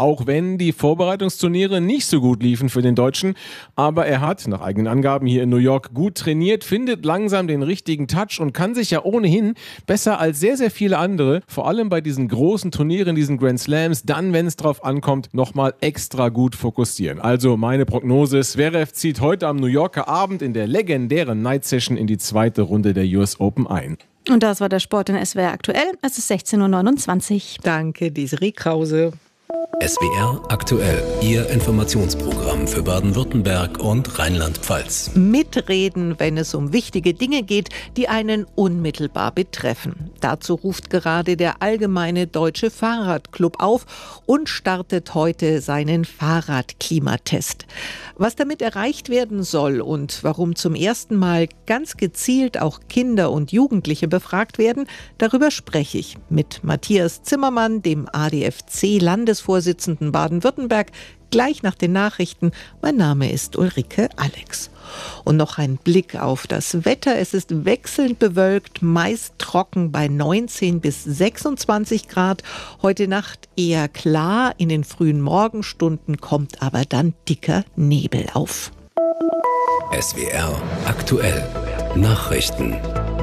auch wenn die Vorbereitungsturniere nicht so gut liefen für den Deutschen. Aber er hat, nach eigenen Angaben hier in New York, gut trainiert, findet langsam den richtigen Touch und kann sich ja ohnehin besser als sehr, sehr viele andere, vor allem bei diesen großen Turnieren, diesen Grand Slams, dann, wenn es drauf ankommt, nochmal extra gut fokussieren. Also meine Prognose, Zverev zieht heute am New Yorker Abend in der legendären Night Session in die zweite Runde der US Open ein. Und das war der Sport in SWR aktuell. Es ist 16.29 Uhr. Danke, Desiree Krause. SWR aktuell, Ihr Informationsprogramm für Baden-Württemberg und Rheinland-Pfalz. Mitreden, wenn es um wichtige Dinge geht, die einen unmittelbar betreffen. Dazu ruft gerade der Allgemeine Deutsche Fahrradclub auf und startet heute seinen Fahrradklimatest. Was damit erreicht werden soll und warum zum ersten Mal ganz gezielt auch Kinder und Jugendliche befragt werden, darüber spreche ich mit Matthias Zimmermann, dem ADFC-Landesvorsitzenden Baden-Württemberg, gleich nach den Nachrichten. Mein Name ist Ulrike Alex. Und noch ein Blick auf das Wetter. Es ist wechselnd bewölkt, meist trocken bei 19 bis 26 Grad. Heute Nacht eher klar, in den frühen Morgenstunden kommt aber dann dicker Nebel auf. SWR aktuell, Nachrichten.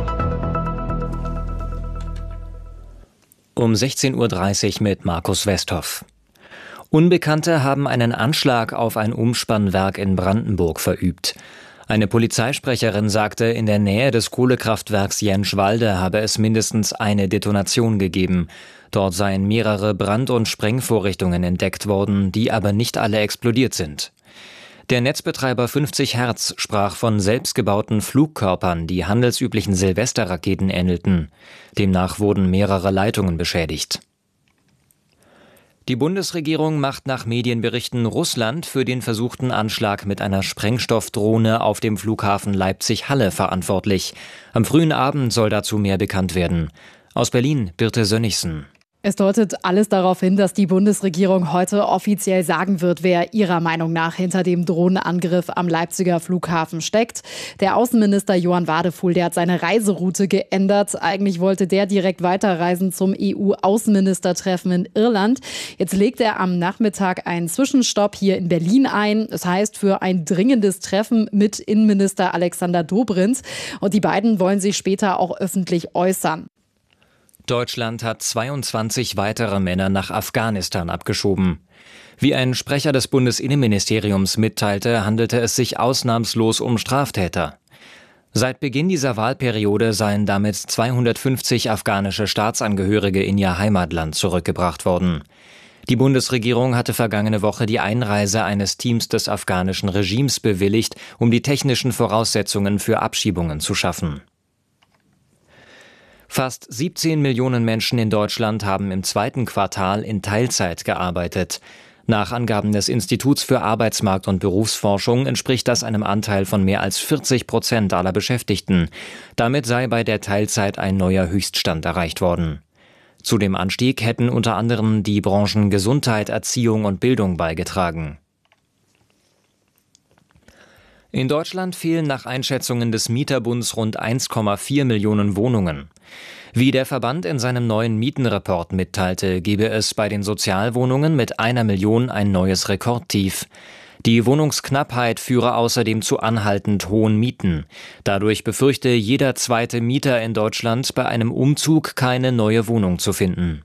Um 16.30 Uhr mit Markus Westhoff. Unbekannte haben einen Anschlag auf ein Umspannwerk in Brandenburg verübt. Eine Polizeisprecherin sagte, in der Nähe des Kohlekraftwerks Jenschwalde habe es mindestens eine Detonation gegeben. Dort seien mehrere Brand- und Sprengvorrichtungen entdeckt worden, die aber nicht alle explodiert sind. Der Netzbetreiber 50 Hertz sprach von selbstgebauten Flugkörpern, die handelsüblichen Silvesterraketen ähnelten. Demnach wurden mehrere Leitungen beschädigt. Die Bundesregierung macht nach Medienberichten Russland für den versuchten Anschlag mit einer Sprengstoffdrohne auf dem Flughafen Leipzig-Halle verantwortlich. Am frühen Abend soll dazu mehr bekannt werden. Aus Berlin, Birte Sönnigsen. Es deutet alles darauf hin, dass die Bundesregierung heute offiziell sagen wird, wer ihrer Meinung nach hinter dem Drohnenangriff am Leipziger Flughafen steckt. Der Außenminister Johann Wadefuhl, der hat seine Reiseroute geändert. Eigentlich wollte der direkt weiterreisen zum EU-Außenministertreffen in Irland. Jetzt legt er am Nachmittag einen Zwischenstopp hier in Berlin ein. Das heißt, für ein dringendes Treffen mit Innenminister Alexander Dobrindt. Und die beiden wollen sich später auch öffentlich äußern. Deutschland hat 22 weitere Männer nach Afghanistan abgeschoben. Wie ein Sprecher des Bundesinnenministeriums mitteilte, handelte es sich ausnahmslos um Straftäter. Seit Beginn dieser Wahlperiode seien damit 250 afghanische Staatsangehörige in ihr Heimatland zurückgebracht worden. Die Bundesregierung hatte vergangene Woche die Einreise eines Teams des afghanischen Regimes bewilligt, um die technischen Voraussetzungen für Abschiebungen zu schaffen. Fast 17 Millionen Menschen in Deutschland haben im zweiten Quartal in Teilzeit gearbeitet. Nach Angaben des Instituts für Arbeitsmarkt- und Berufsforschung entspricht das einem Anteil von mehr als 40% aller Beschäftigten. Damit sei bei der Teilzeit ein neuer Höchststand erreicht worden. Zu dem Anstieg hätten unter anderem die Branchen Gesundheit, Erziehung und Bildung beigetragen. In Deutschland fehlen nach Einschätzungen des Mieterbunds rund 1,4 Millionen Wohnungen. Wie der Verband in seinem neuen Mietenreport mitteilte, gebe es bei den Sozialwohnungen mit 1 Million ein neues Rekordtief. Die Wohnungsknappheit führe außerdem zu anhaltend hohen Mieten. Dadurch befürchte jeder zweite Mieter in Deutschland bei einem Umzug keine neue Wohnung zu finden.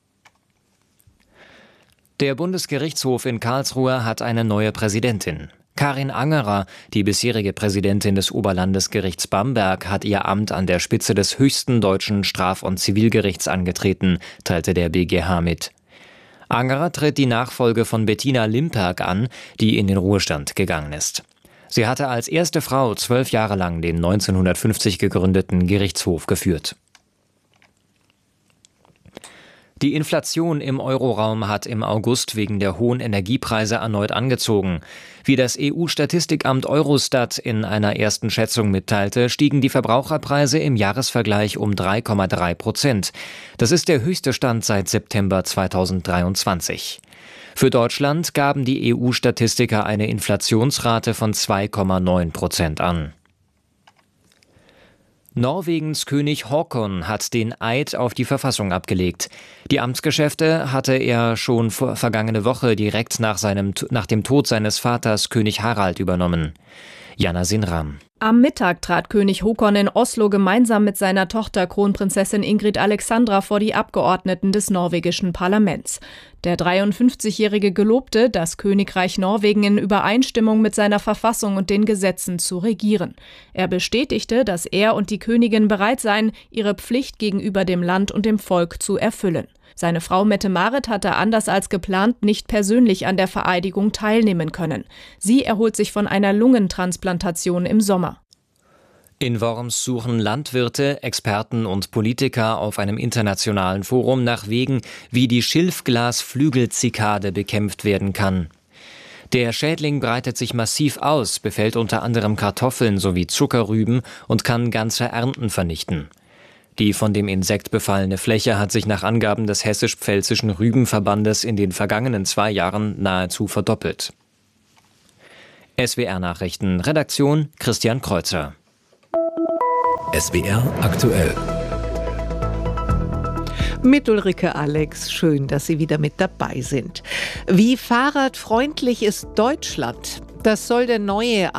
Der Bundesgerichtshof in Karlsruhe hat eine neue Präsidentin. Karin Angerer, die bisherige Präsidentin des Oberlandesgerichts Bamberg, hat ihr Amt an der Spitze des höchsten deutschen Straf- und Zivilgerichts angetreten, teilte der BGH mit. Angerer tritt die Nachfolge von Bettina Limperg an, die in den Ruhestand gegangen ist. Sie hatte als erste Frau 12 Jahre lang den 1950 gegründeten Gerichtshof geführt. Die Inflation im Euroraum hat im August wegen der hohen Energiepreise erneut angezogen. Wie das EU-Statistikamt Eurostat in einer ersten Schätzung mitteilte, stiegen die Verbraucherpreise im Jahresvergleich um 3,3%. Das ist der höchste Stand seit September 2023. Für Deutschland gaben die EU-Statistiker eine Inflationsrate von 2,9% an. Norwegens König Haakon hat den Eid auf die Verfassung abgelegt. Die Amtsgeschäfte hatte er schon vergangene Woche direkt nach dem Tod seines Vaters König Harald übernommen. Jana Sinram. Am Mittag trat König Haakon in Oslo gemeinsam mit seiner Tochter Kronprinzessin Ingrid Alexandra vor die Abgeordneten des norwegischen Parlaments. Der 53-Jährige gelobte, das Königreich Norwegen in Übereinstimmung mit seiner Verfassung und den Gesetzen zu regieren. Er bestätigte, dass er und die Königin bereit seien, ihre Pflicht gegenüber dem Land und dem Volk zu erfüllen. Seine Frau Mette-Marit hatte anders als geplant nicht persönlich an der Vereidigung teilnehmen können. Sie erholt sich von einer Lungentransplantation im Sommer. In Worms suchen Landwirte, Experten und Politiker auf einem internationalen Forum nach Wegen, wie die Schilfglasflügelzikade bekämpft werden kann. Der Schädling breitet sich massiv aus, befällt unter anderem Kartoffeln sowie Zuckerrüben und kann ganze Ernten vernichten. Die von dem Insekt befallene Fläche hat sich nach Angaben des Hessisch-Pfälzischen Rübenverbandes in den vergangenen 2 Jahren nahezu verdoppelt. SWR-Nachrichten, Redaktion Christian Kreuzer. SWR aktuell. Mit Ulrike Alex, schön, dass Sie wieder mit dabei sind. Wie fahrradfreundlich ist Deutschland? Das soll der neue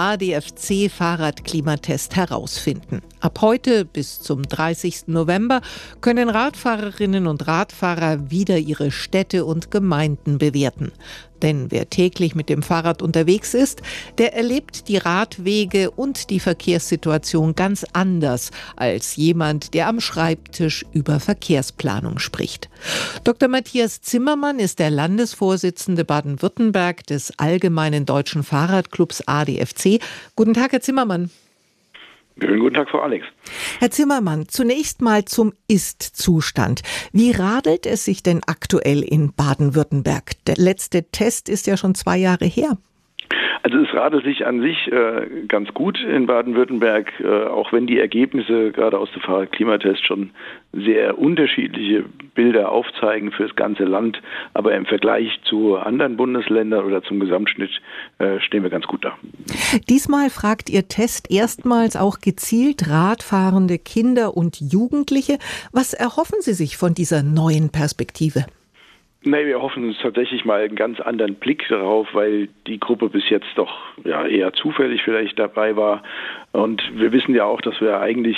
ADFC-Fahrradklimatest herausfinden. Ab heute bis zum 30. November können Radfahrerinnen und Radfahrer wieder ihre Städte und Gemeinden bewerten. Denn wer täglich mit dem Fahrrad unterwegs ist, der erlebt die Radwege und die Verkehrssituation ganz anders als jemand, der am Schreibtisch über Verkehrsplanung spricht. Dr. Matthias Zimmermann ist der Landesvorsitzende Baden-Württemberg des Allgemeinen Deutschen Fahrradclubs ADFC. Guten Tag, Herr Zimmermann. Schönen guten Tag, Frau Alex. Herr Zimmermann, zunächst mal zum Ist-Zustand. Wie radelt es sich denn aktuell in Baden-Württemberg? Der letzte Test ist ja schon 2 Jahre her. Also es radelt sich an sich ganz gut in Baden-Württemberg, auch wenn die Ergebnisse gerade aus dem Fahrradklimatest schon sehr unterschiedliche Bilder aufzeigen für das ganze Land. Aber im Vergleich zu anderen Bundesländern oder zum Gesamtschnitt stehen wir ganz gut da. Diesmal fragt Ihr Test erstmals auch gezielt radfahrende Kinder und Jugendliche. Was erhoffen Sie sich von dieser neuen Perspektive? Nee, wir hoffen uns tatsächlich mal einen ganz anderen Blick darauf, weil die Gruppe bis jetzt doch eher zufällig vielleicht dabei war. Und wir wissen ja auch, dass wir eigentlich,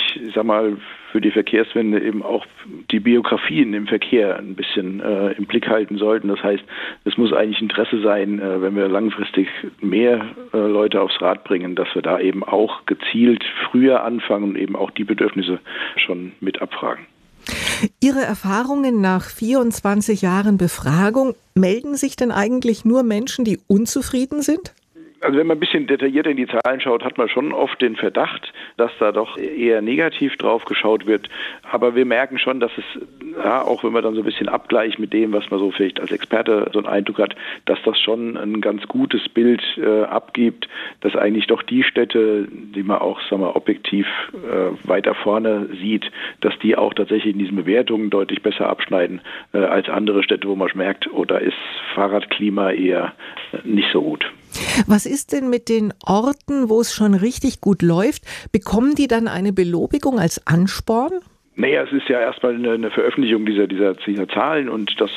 für die Verkehrswende eben auch die Biografien im Verkehr ein bisschen im Blick halten sollten. Das heißt, es muss eigentlich Interesse sein, wenn wir langfristig mehr Leute aufs Rad bringen, dass wir da eben auch gezielt früher anfangen und eben auch die Bedürfnisse schon mit abfragen. Ihre Erfahrungen nach 24 Jahren Befragung, melden sich denn eigentlich nur Menschen, die unzufrieden sind? Also wenn man ein bisschen detaillierter in die Zahlen schaut, hat man schon oft den Verdacht, dass da doch eher negativ drauf geschaut wird. Aber wir merken schon, dass es, auch wenn man dann so ein bisschen abgleicht mit dem, was man so vielleicht als Experte so einen Eindruck hat, dass das schon ein ganz gutes Bild abgibt, dass eigentlich doch die Städte, die man auch objektiv weiter vorne sieht, dass die auch tatsächlich in diesen Bewertungen deutlich besser abschneiden als andere Städte, wo man merkt, da ist Fahrradklima eher nicht so gut. Was ist denn mit den Orten, wo es schon richtig gut läuft? Bekommen die dann eine Belobigung als Ansporn? Naja, es ist ja erstmal eine Veröffentlichung dieser Zahlen und das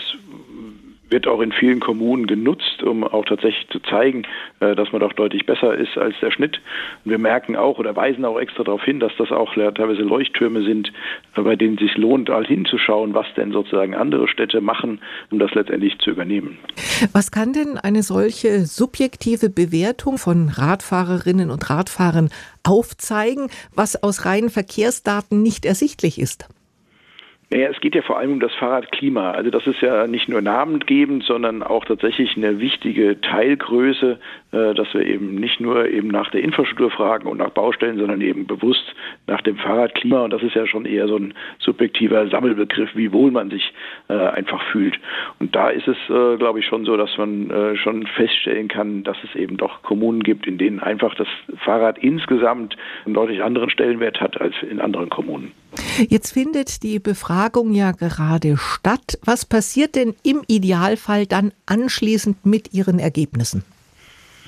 wird auch in vielen Kommunen genutzt, um auch tatsächlich zu zeigen, dass man doch deutlich besser ist als der Schnitt. Und wir merken auch oder weisen auch extra darauf hin, dass das auch teilweise Leuchttürme sind, bei denen es sich lohnt, all hinzuschauen, was denn sozusagen andere Städte machen, um das letztendlich zu übernehmen. Was kann denn eine solche subjektive Bewertung von Radfahrerinnen und Radfahrern aufzeigen, was aus reinen Verkehrsdaten nicht ersichtlich ist? Naja, es geht ja vor allem um das Fahrradklima. Also das ist ja nicht nur namengebend, sondern auch tatsächlich eine wichtige Teilgröße, dass wir eben nicht nur eben nach der Infrastruktur fragen und nach Baustellen, sondern eben bewusst nach dem Fahrradklima. Und das ist ja schon eher so ein subjektiver Sammelbegriff, wie wohl man sich einfach fühlt. Und da ist es, glaube ich, schon so, dass man schon feststellen kann, dass es eben doch Kommunen gibt, in denen einfach das Fahrrad insgesamt einen deutlich anderen Stellenwert hat als in anderen Kommunen. Jetzt findet die Befragung ja gerade statt. Was passiert denn im Idealfall dann anschließend mit Ihren Ergebnissen?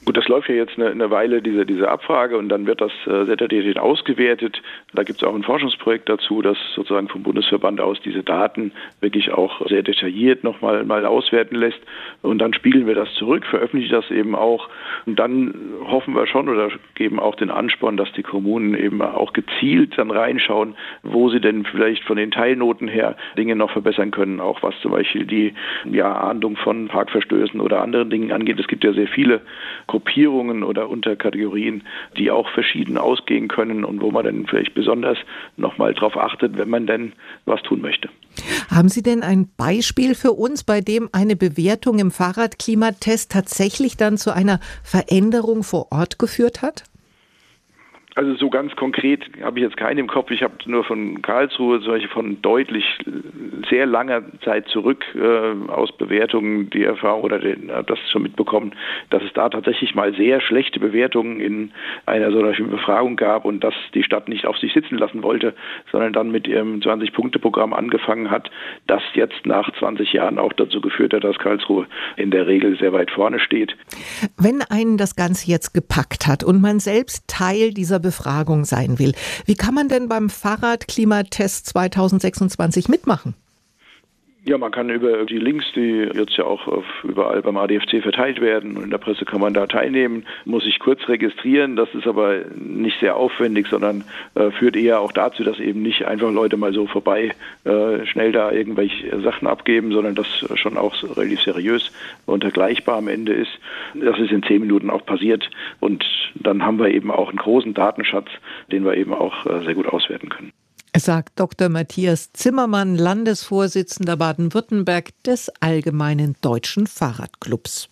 Gut, das läuft ja jetzt eine Weile, diese Abfrage, und dann wird das sehr detailliert ausgewertet. Da gibt es auch ein Forschungsprojekt dazu, das sozusagen vom Bundesverband aus diese Daten wirklich auch sehr detailliert nochmal auswerten lässt. Und dann spiegeln wir das zurück, veröffentlichen das eben auch. Und dann hoffen wir schon oder geben auch den Ansporn, dass die Kommunen eben auch gezielt dann reinschauen, wo sie denn vielleicht von den Teilnoten her Dinge noch verbessern können, auch was zum Beispiel die Ahndung von Parkverstößen oder anderen Dingen angeht. Es gibt ja sehr viele Gruppierungen oder Unterkategorien, die auch verschieden ausgehen können und wo man dann vielleicht besonders nochmal drauf achtet, wenn man denn was tun möchte. Haben Sie denn ein Beispiel für uns, bei dem eine Bewertung im Fahrradklimatest tatsächlich dann zu einer Veränderung vor Ort geführt hat? Also so ganz konkret habe ich jetzt keinen im Kopf. Ich habe nur von Karlsruhe, zum Beispiel von deutlich sehr langer Zeit zurück aus Bewertungen die Erfahrung oder das schon mitbekommen, dass es da tatsächlich mal sehr schlechte Bewertungen in einer solchen Befragung gab und dass die Stadt nicht auf sich sitzen lassen wollte, sondern dann mit ihrem 20-Punkte-Programm angefangen hat, das jetzt nach 20 Jahren auch dazu geführt hat, dass Karlsruhe in der Regel sehr weit vorne steht. Wenn einen das Ganze jetzt gepackt hat und man selbst Teil dieser Befragung sein will, wie kann man denn beim Fahrradklimatest 2026 mitmachen? Ja, man kann über die Links, die jetzt ja auch überall beim ADFC verteilt werden und in der Presse kann man da teilnehmen, muss sich kurz registrieren. Das ist aber nicht sehr aufwendig, sondern führt eher auch dazu, dass eben nicht einfach Leute mal so vorbei schnell da irgendwelche Sachen abgeben, sondern das schon auch relativ seriös und vergleichbar am Ende ist. Das ist in 10 Minuten auch passiert und dann haben wir eben auch einen großen Datenschatz, den wir eben auch sehr gut auswerten können. Sagt Dr. Matthias Zimmermann, Landesvorsitzender Baden-Württemberg des Allgemeinen Deutschen Fahrradclubs.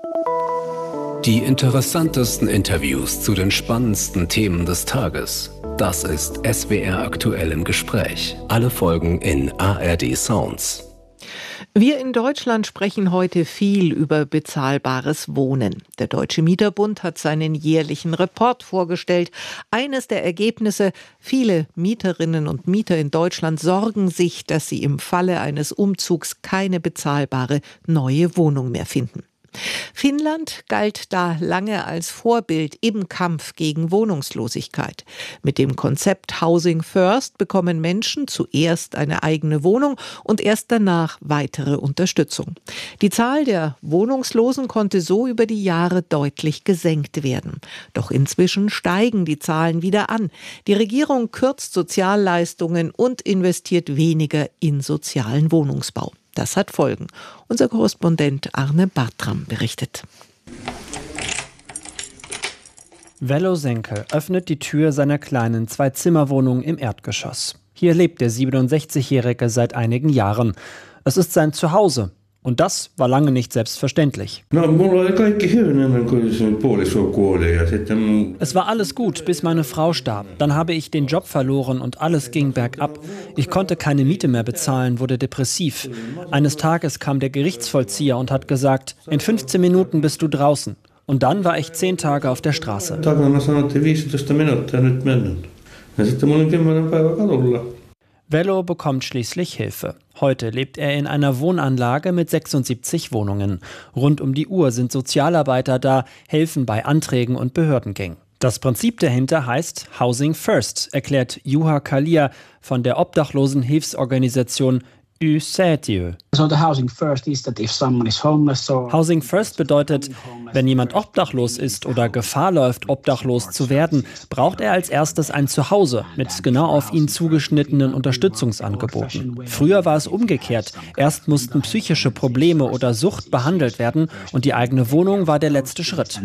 Die interessantesten Interviews zu den spannendsten Themen des Tages. Das ist SWR aktuell im Gespräch. Alle Folgen in ARD Sounds. Wir in Deutschland sprechen heute viel über bezahlbares Wohnen. Der Deutsche Mieterbund hat seinen jährlichen Report vorgestellt. Eines der Ergebnisse: viele Mieterinnen und Mieter in Deutschland sorgen sich, dass sie im Falle eines Umzugs keine bezahlbare neue Wohnung mehr finden. Finnland galt da lange als Vorbild im Kampf gegen Wohnungslosigkeit. Mit dem Konzept Housing First bekommen Menschen zuerst eine eigene Wohnung und erst danach weitere Unterstützung. Die Zahl der Wohnungslosen konnte so über die Jahre deutlich gesenkt werden. Doch inzwischen steigen die Zahlen wieder an. Die Regierung kürzt Sozialleistungen und investiert weniger in sozialen Wohnungsbau. Das hat Folgen. Unser Korrespondent Arne Bartram berichtet. Vello Senkel öffnet die Tür seiner kleinen 2-Zimmer-Wohnung im Erdgeschoss. Hier lebt der 67-Jährige seit einigen Jahren. Es ist sein Zuhause. Und das war lange nicht selbstverständlich. Es war alles gut, bis meine Frau starb. Dann habe ich den Job verloren und alles ging bergab. Ich konnte keine Miete mehr bezahlen, wurde depressiv. Eines Tages kam der Gerichtsvollzieher und hat gesagt, in 15 Minuten bist du draußen. Und dann war ich 10 Tage auf der Straße. Vello bekommt schließlich Hilfe. Heute lebt er in einer Wohnanlage mit 76 Wohnungen. Rund um die Uhr sind Sozialarbeiter da, helfen bei Anträgen und Behördengängen. Das Prinzip dahinter heißt Housing First, erklärt Juha Kalia von der Obdachlosenhilfsorganisation YSÄTIÖ. Housing First bedeutet, wenn jemand obdachlos ist oder Gefahr läuft, obdachlos zu werden, braucht er als erstes ein Zuhause mit genau auf ihn zugeschnittenen Unterstützungsangeboten. Früher war es umgekehrt. Erst mussten psychische Probleme oder Sucht behandelt werden und die eigene Wohnung war der letzte Schritt.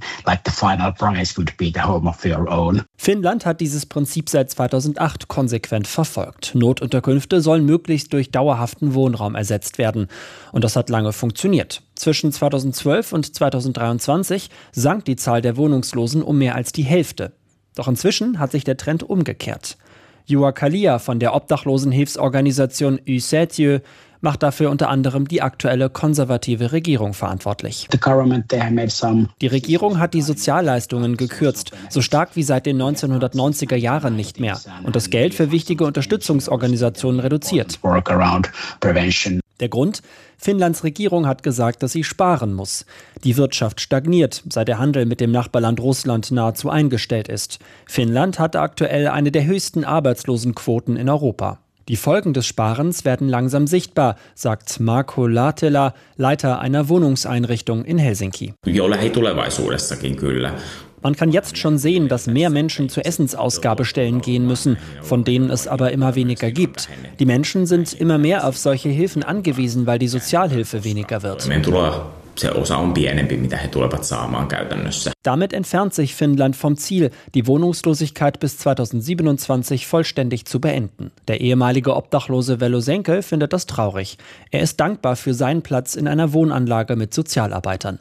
Finnland hat dieses Prinzip seit 2008 konsequent verfolgt. Notunterkünfte sollen möglichst durch dauerhaften Wohnraum ersetzt werden. Und das hat lange funktioniert. Zwischen 2012 und 2023 sank die Zahl der Wohnungslosen um mehr als die Hälfte. Doch inzwischen hat sich der Trend umgekehrt. Juha Kalia von der Obdachlosenhilfsorganisation YSÄTIÖ macht dafür unter anderem die aktuelle konservative Regierung verantwortlich. Die Regierung hat die Sozialleistungen gekürzt, so stark wie seit den 1990er Jahren nicht mehr, und das Geld für wichtige Unterstützungsorganisationen reduziert. Der Grund? Finnlands Regierung hat gesagt, dass sie sparen muss. Die Wirtschaft stagniert, seit der Handel mit dem Nachbarland Russland nahezu eingestellt ist. Finnland hatte aktuell eine der höchsten Arbeitslosenquoten in Europa. Die Folgen des Sparens werden langsam sichtbar, sagt Marko Latela, Leiter einer Wohnungseinrichtung in Helsinki. Man kann jetzt schon sehen, dass mehr Menschen zu Essensausgabestellen gehen müssen, von denen es aber immer weniger gibt. Die Menschen sind immer mehr auf solche Hilfen angewiesen, weil die Sozialhilfe weniger wird. Damit entfernt sich Finnland vom Ziel, die Wohnungslosigkeit bis 2027 vollständig zu beenden. Der ehemalige Obdachlose Velo Senke findet das traurig. Er ist dankbar für seinen Platz in einer Wohnanlage mit Sozialarbeitern.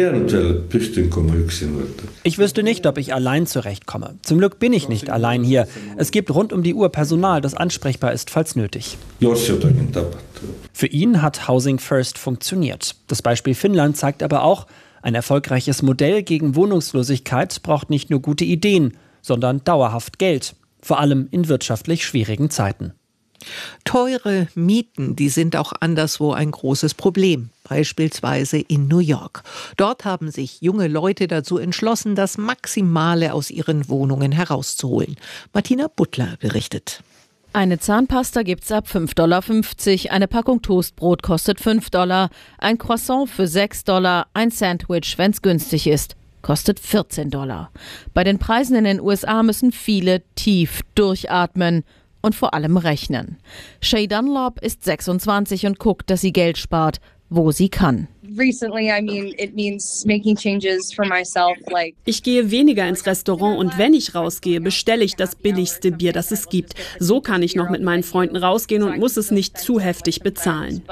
Ich wüsste nicht, ob ich allein zurechtkomme. Zum Glück bin ich nicht allein hier. Es gibt rund um die Uhr Personal, das ansprechbar ist, falls nötig. Für ihn hat Housing First funktioniert. Das Beispiel Finnland zeigt aber auch, ein erfolgreiches Modell gegen Wohnungslosigkeit braucht nicht nur gute Ideen, sondern dauerhaft Geld, vor allem in wirtschaftlich schwierigen Zeiten. Teure Mieten, die sind auch anderswo ein großes Problem, beispielsweise in New York. Dort haben sich junge Leute dazu entschlossen, das Maximale aus ihren Wohnungen herauszuholen. Martina Butler berichtet. Eine Zahnpasta gibt's ab $5,50, eine Packung Toastbrot kostet $5, ein Croissant für $6, ein Sandwich, wenn's günstig ist, kostet $14. Bei den Preisen in den USA müssen viele tief durchatmen und vor allem rechnen. Shay Dunlop ist 26 und guckt, dass sie Geld spart, wo sie kann. Ich gehe weniger ins Restaurant und wenn ich rausgehe, bestelle ich das billigste Bier, das es gibt. So kann ich noch mit meinen Freunden rausgehen und muss es nicht zu heftig bezahlen.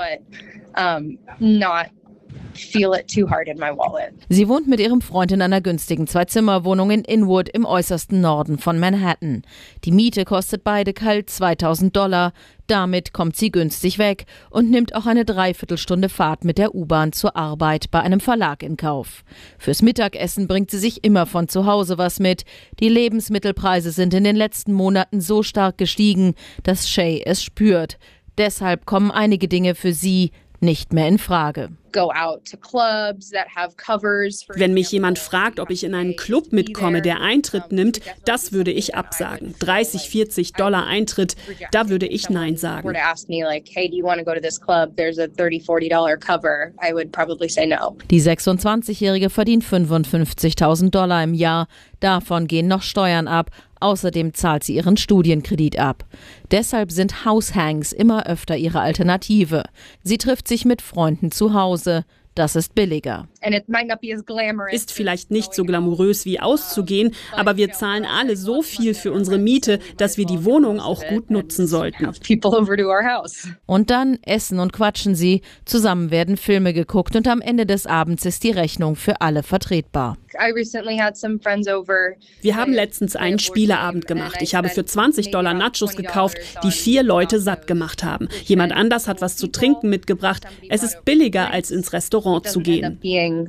Sie wohnt mit ihrem Freund in einer günstigen 2-Zimmer-Wohnung in Inwood im äußersten Norden von Manhattan. Die Miete kostet beide kalt $2.000. Damit kommt sie günstig weg und nimmt auch eine Dreiviertelstunde Fahrt mit der U-Bahn zur Arbeit bei einem Verlag in Kauf. Fürs Mittagessen bringt sie sich immer von zu Hause was mit. Die Lebensmittelpreise sind in den letzten Monaten so stark gestiegen, dass Shay es spürt. Deshalb kommen einige Dinge für sie nicht mehr in Frage. Wenn mich jemand fragt, ob ich in einen Club mitkomme, der Eintritt nimmt, das würde ich absagen. $30, $40 Eintritt, da würde ich Nein sagen. Die 26-Jährige verdient $55.000 im Jahr. Davon gehen noch Steuern ab. Außerdem zahlt sie ihren Studienkredit ab. Deshalb sind House-Hangs immer öfter ihre Alternative. Sie trifft sich mit Freunden zu Hause. Das ist billiger. Ist vielleicht nicht so glamourös wie auszugehen, aber wir zahlen alle so viel für unsere Miete, dass wir die Wohnung auch gut nutzen sollten. Und dann essen und quatschen sie. Zusammen werden Filme geguckt und am Ende des Abends ist die Rechnung für alle vertretbar. Wir haben letztens einen Spieleabend gemacht. Ich habe für $20 Nachos gekauft, die 4 Leute satt gemacht haben. Jemand anders hat was zu trinken mitgebracht. Es ist billiger, als ins Restaurant zu gehen.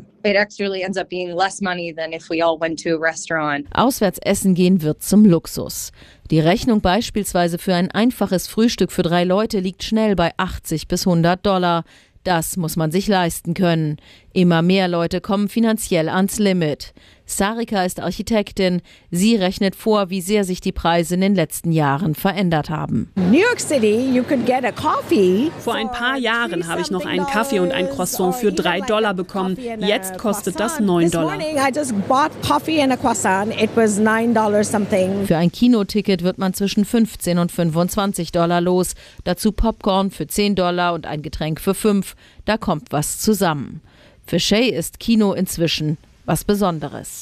Auswärts essen gehen wird zum Luxus. Die Rechnung beispielsweise für ein einfaches Frühstück für 3 Leute liegt schnell bei $80 bis $100. Das muss man sich leisten können. Immer mehr Leute kommen finanziell ans Limit. Sarika ist Architektin. Sie rechnet vor, wie sehr sich die Preise in den letzten Jahren verändert haben. Vor ein paar Jahren habe ich noch einen Kaffee und ein Croissant für $3 bekommen. Jetzt kostet das $9. Für ein Kinoticket wird man zwischen $15 und $25 los. Dazu Popcorn für $10 und ein Getränk für $5. Da kommt was zusammen. Für Shay ist Kino inzwischen was Besonderes.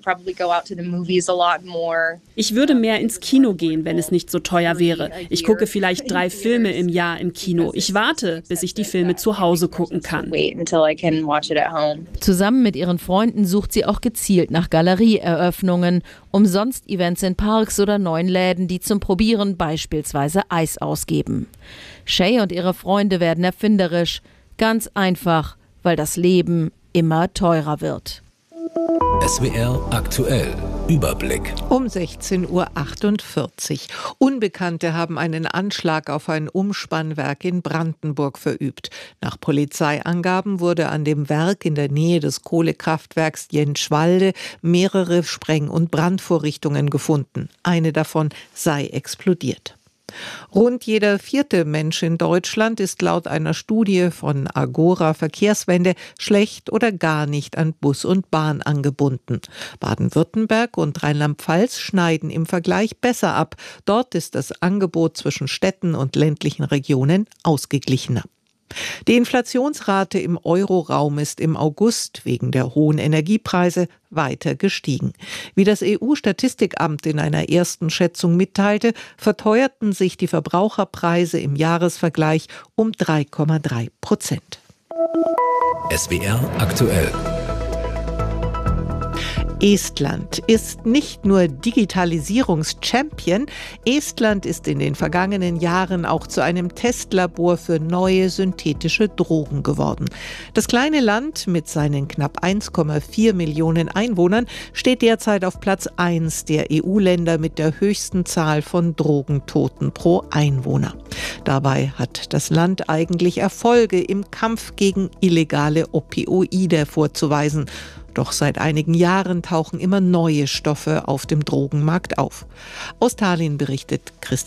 Ich würde mehr ins Kino gehen, wenn es nicht so teuer wäre. Ich gucke vielleicht 3 Filme im Jahr im Kino. Ich warte, bis ich die Filme zu Hause gucken kann. Zusammen mit ihren Freunden sucht sie auch gezielt nach Galerieeröffnungen, umsonst Events in Parks oder neuen Läden, die zum Probieren beispielsweise Eis ausgeben. Shay und ihre Freunde werden erfinderisch. Ganz einfach, weil das Leben immer teurer wird. SWR aktuell. Überblick. Um 16:48 Uhr. Unbekannte haben einen Anschlag auf ein Umspannwerk in Brandenburg verübt. Nach Polizeiangaben wurde an dem Werk in der Nähe des Kohlekraftwerks Jentschwalde mehrere Spreng- und Brandvorrichtungen gefunden. Eine davon sei explodiert. Rund jeder 4. Mensch in Deutschland ist laut einer Studie von Agora Verkehrswende schlecht oder gar nicht an Bus und Bahn angebunden. Baden-Württemberg und Rheinland-Pfalz schneiden im Vergleich besser ab. Dort ist das Angebot zwischen Städten und ländlichen Regionen ausgeglichener. Die Inflationsrate im Euroraum ist im August wegen der hohen Energiepreise weiter gestiegen. Wie das EU-Statistikamt in einer ersten Schätzung mitteilte, verteuerten sich die Verbraucherpreise im Jahresvergleich um 3,3%. SWR aktuell. Estland ist nicht nur Digitalisierungs-Champion, Estland ist in den vergangenen Jahren auch zu einem Testlabor für neue synthetische Drogen geworden. Das kleine Land mit seinen knapp 1,4 Millionen Einwohnern steht derzeit auf Platz 1 der EU-Länder mit der höchsten Zahl von Drogentoten pro Einwohner. Dabei hat das Land eigentlich Erfolge im Kampf gegen illegale Opioide vorzuweisen. Doch seit einigen Jahren tauchen immer neue Stoffe auf dem Drogenmarkt auf. Aus Tallinn berichtet Christian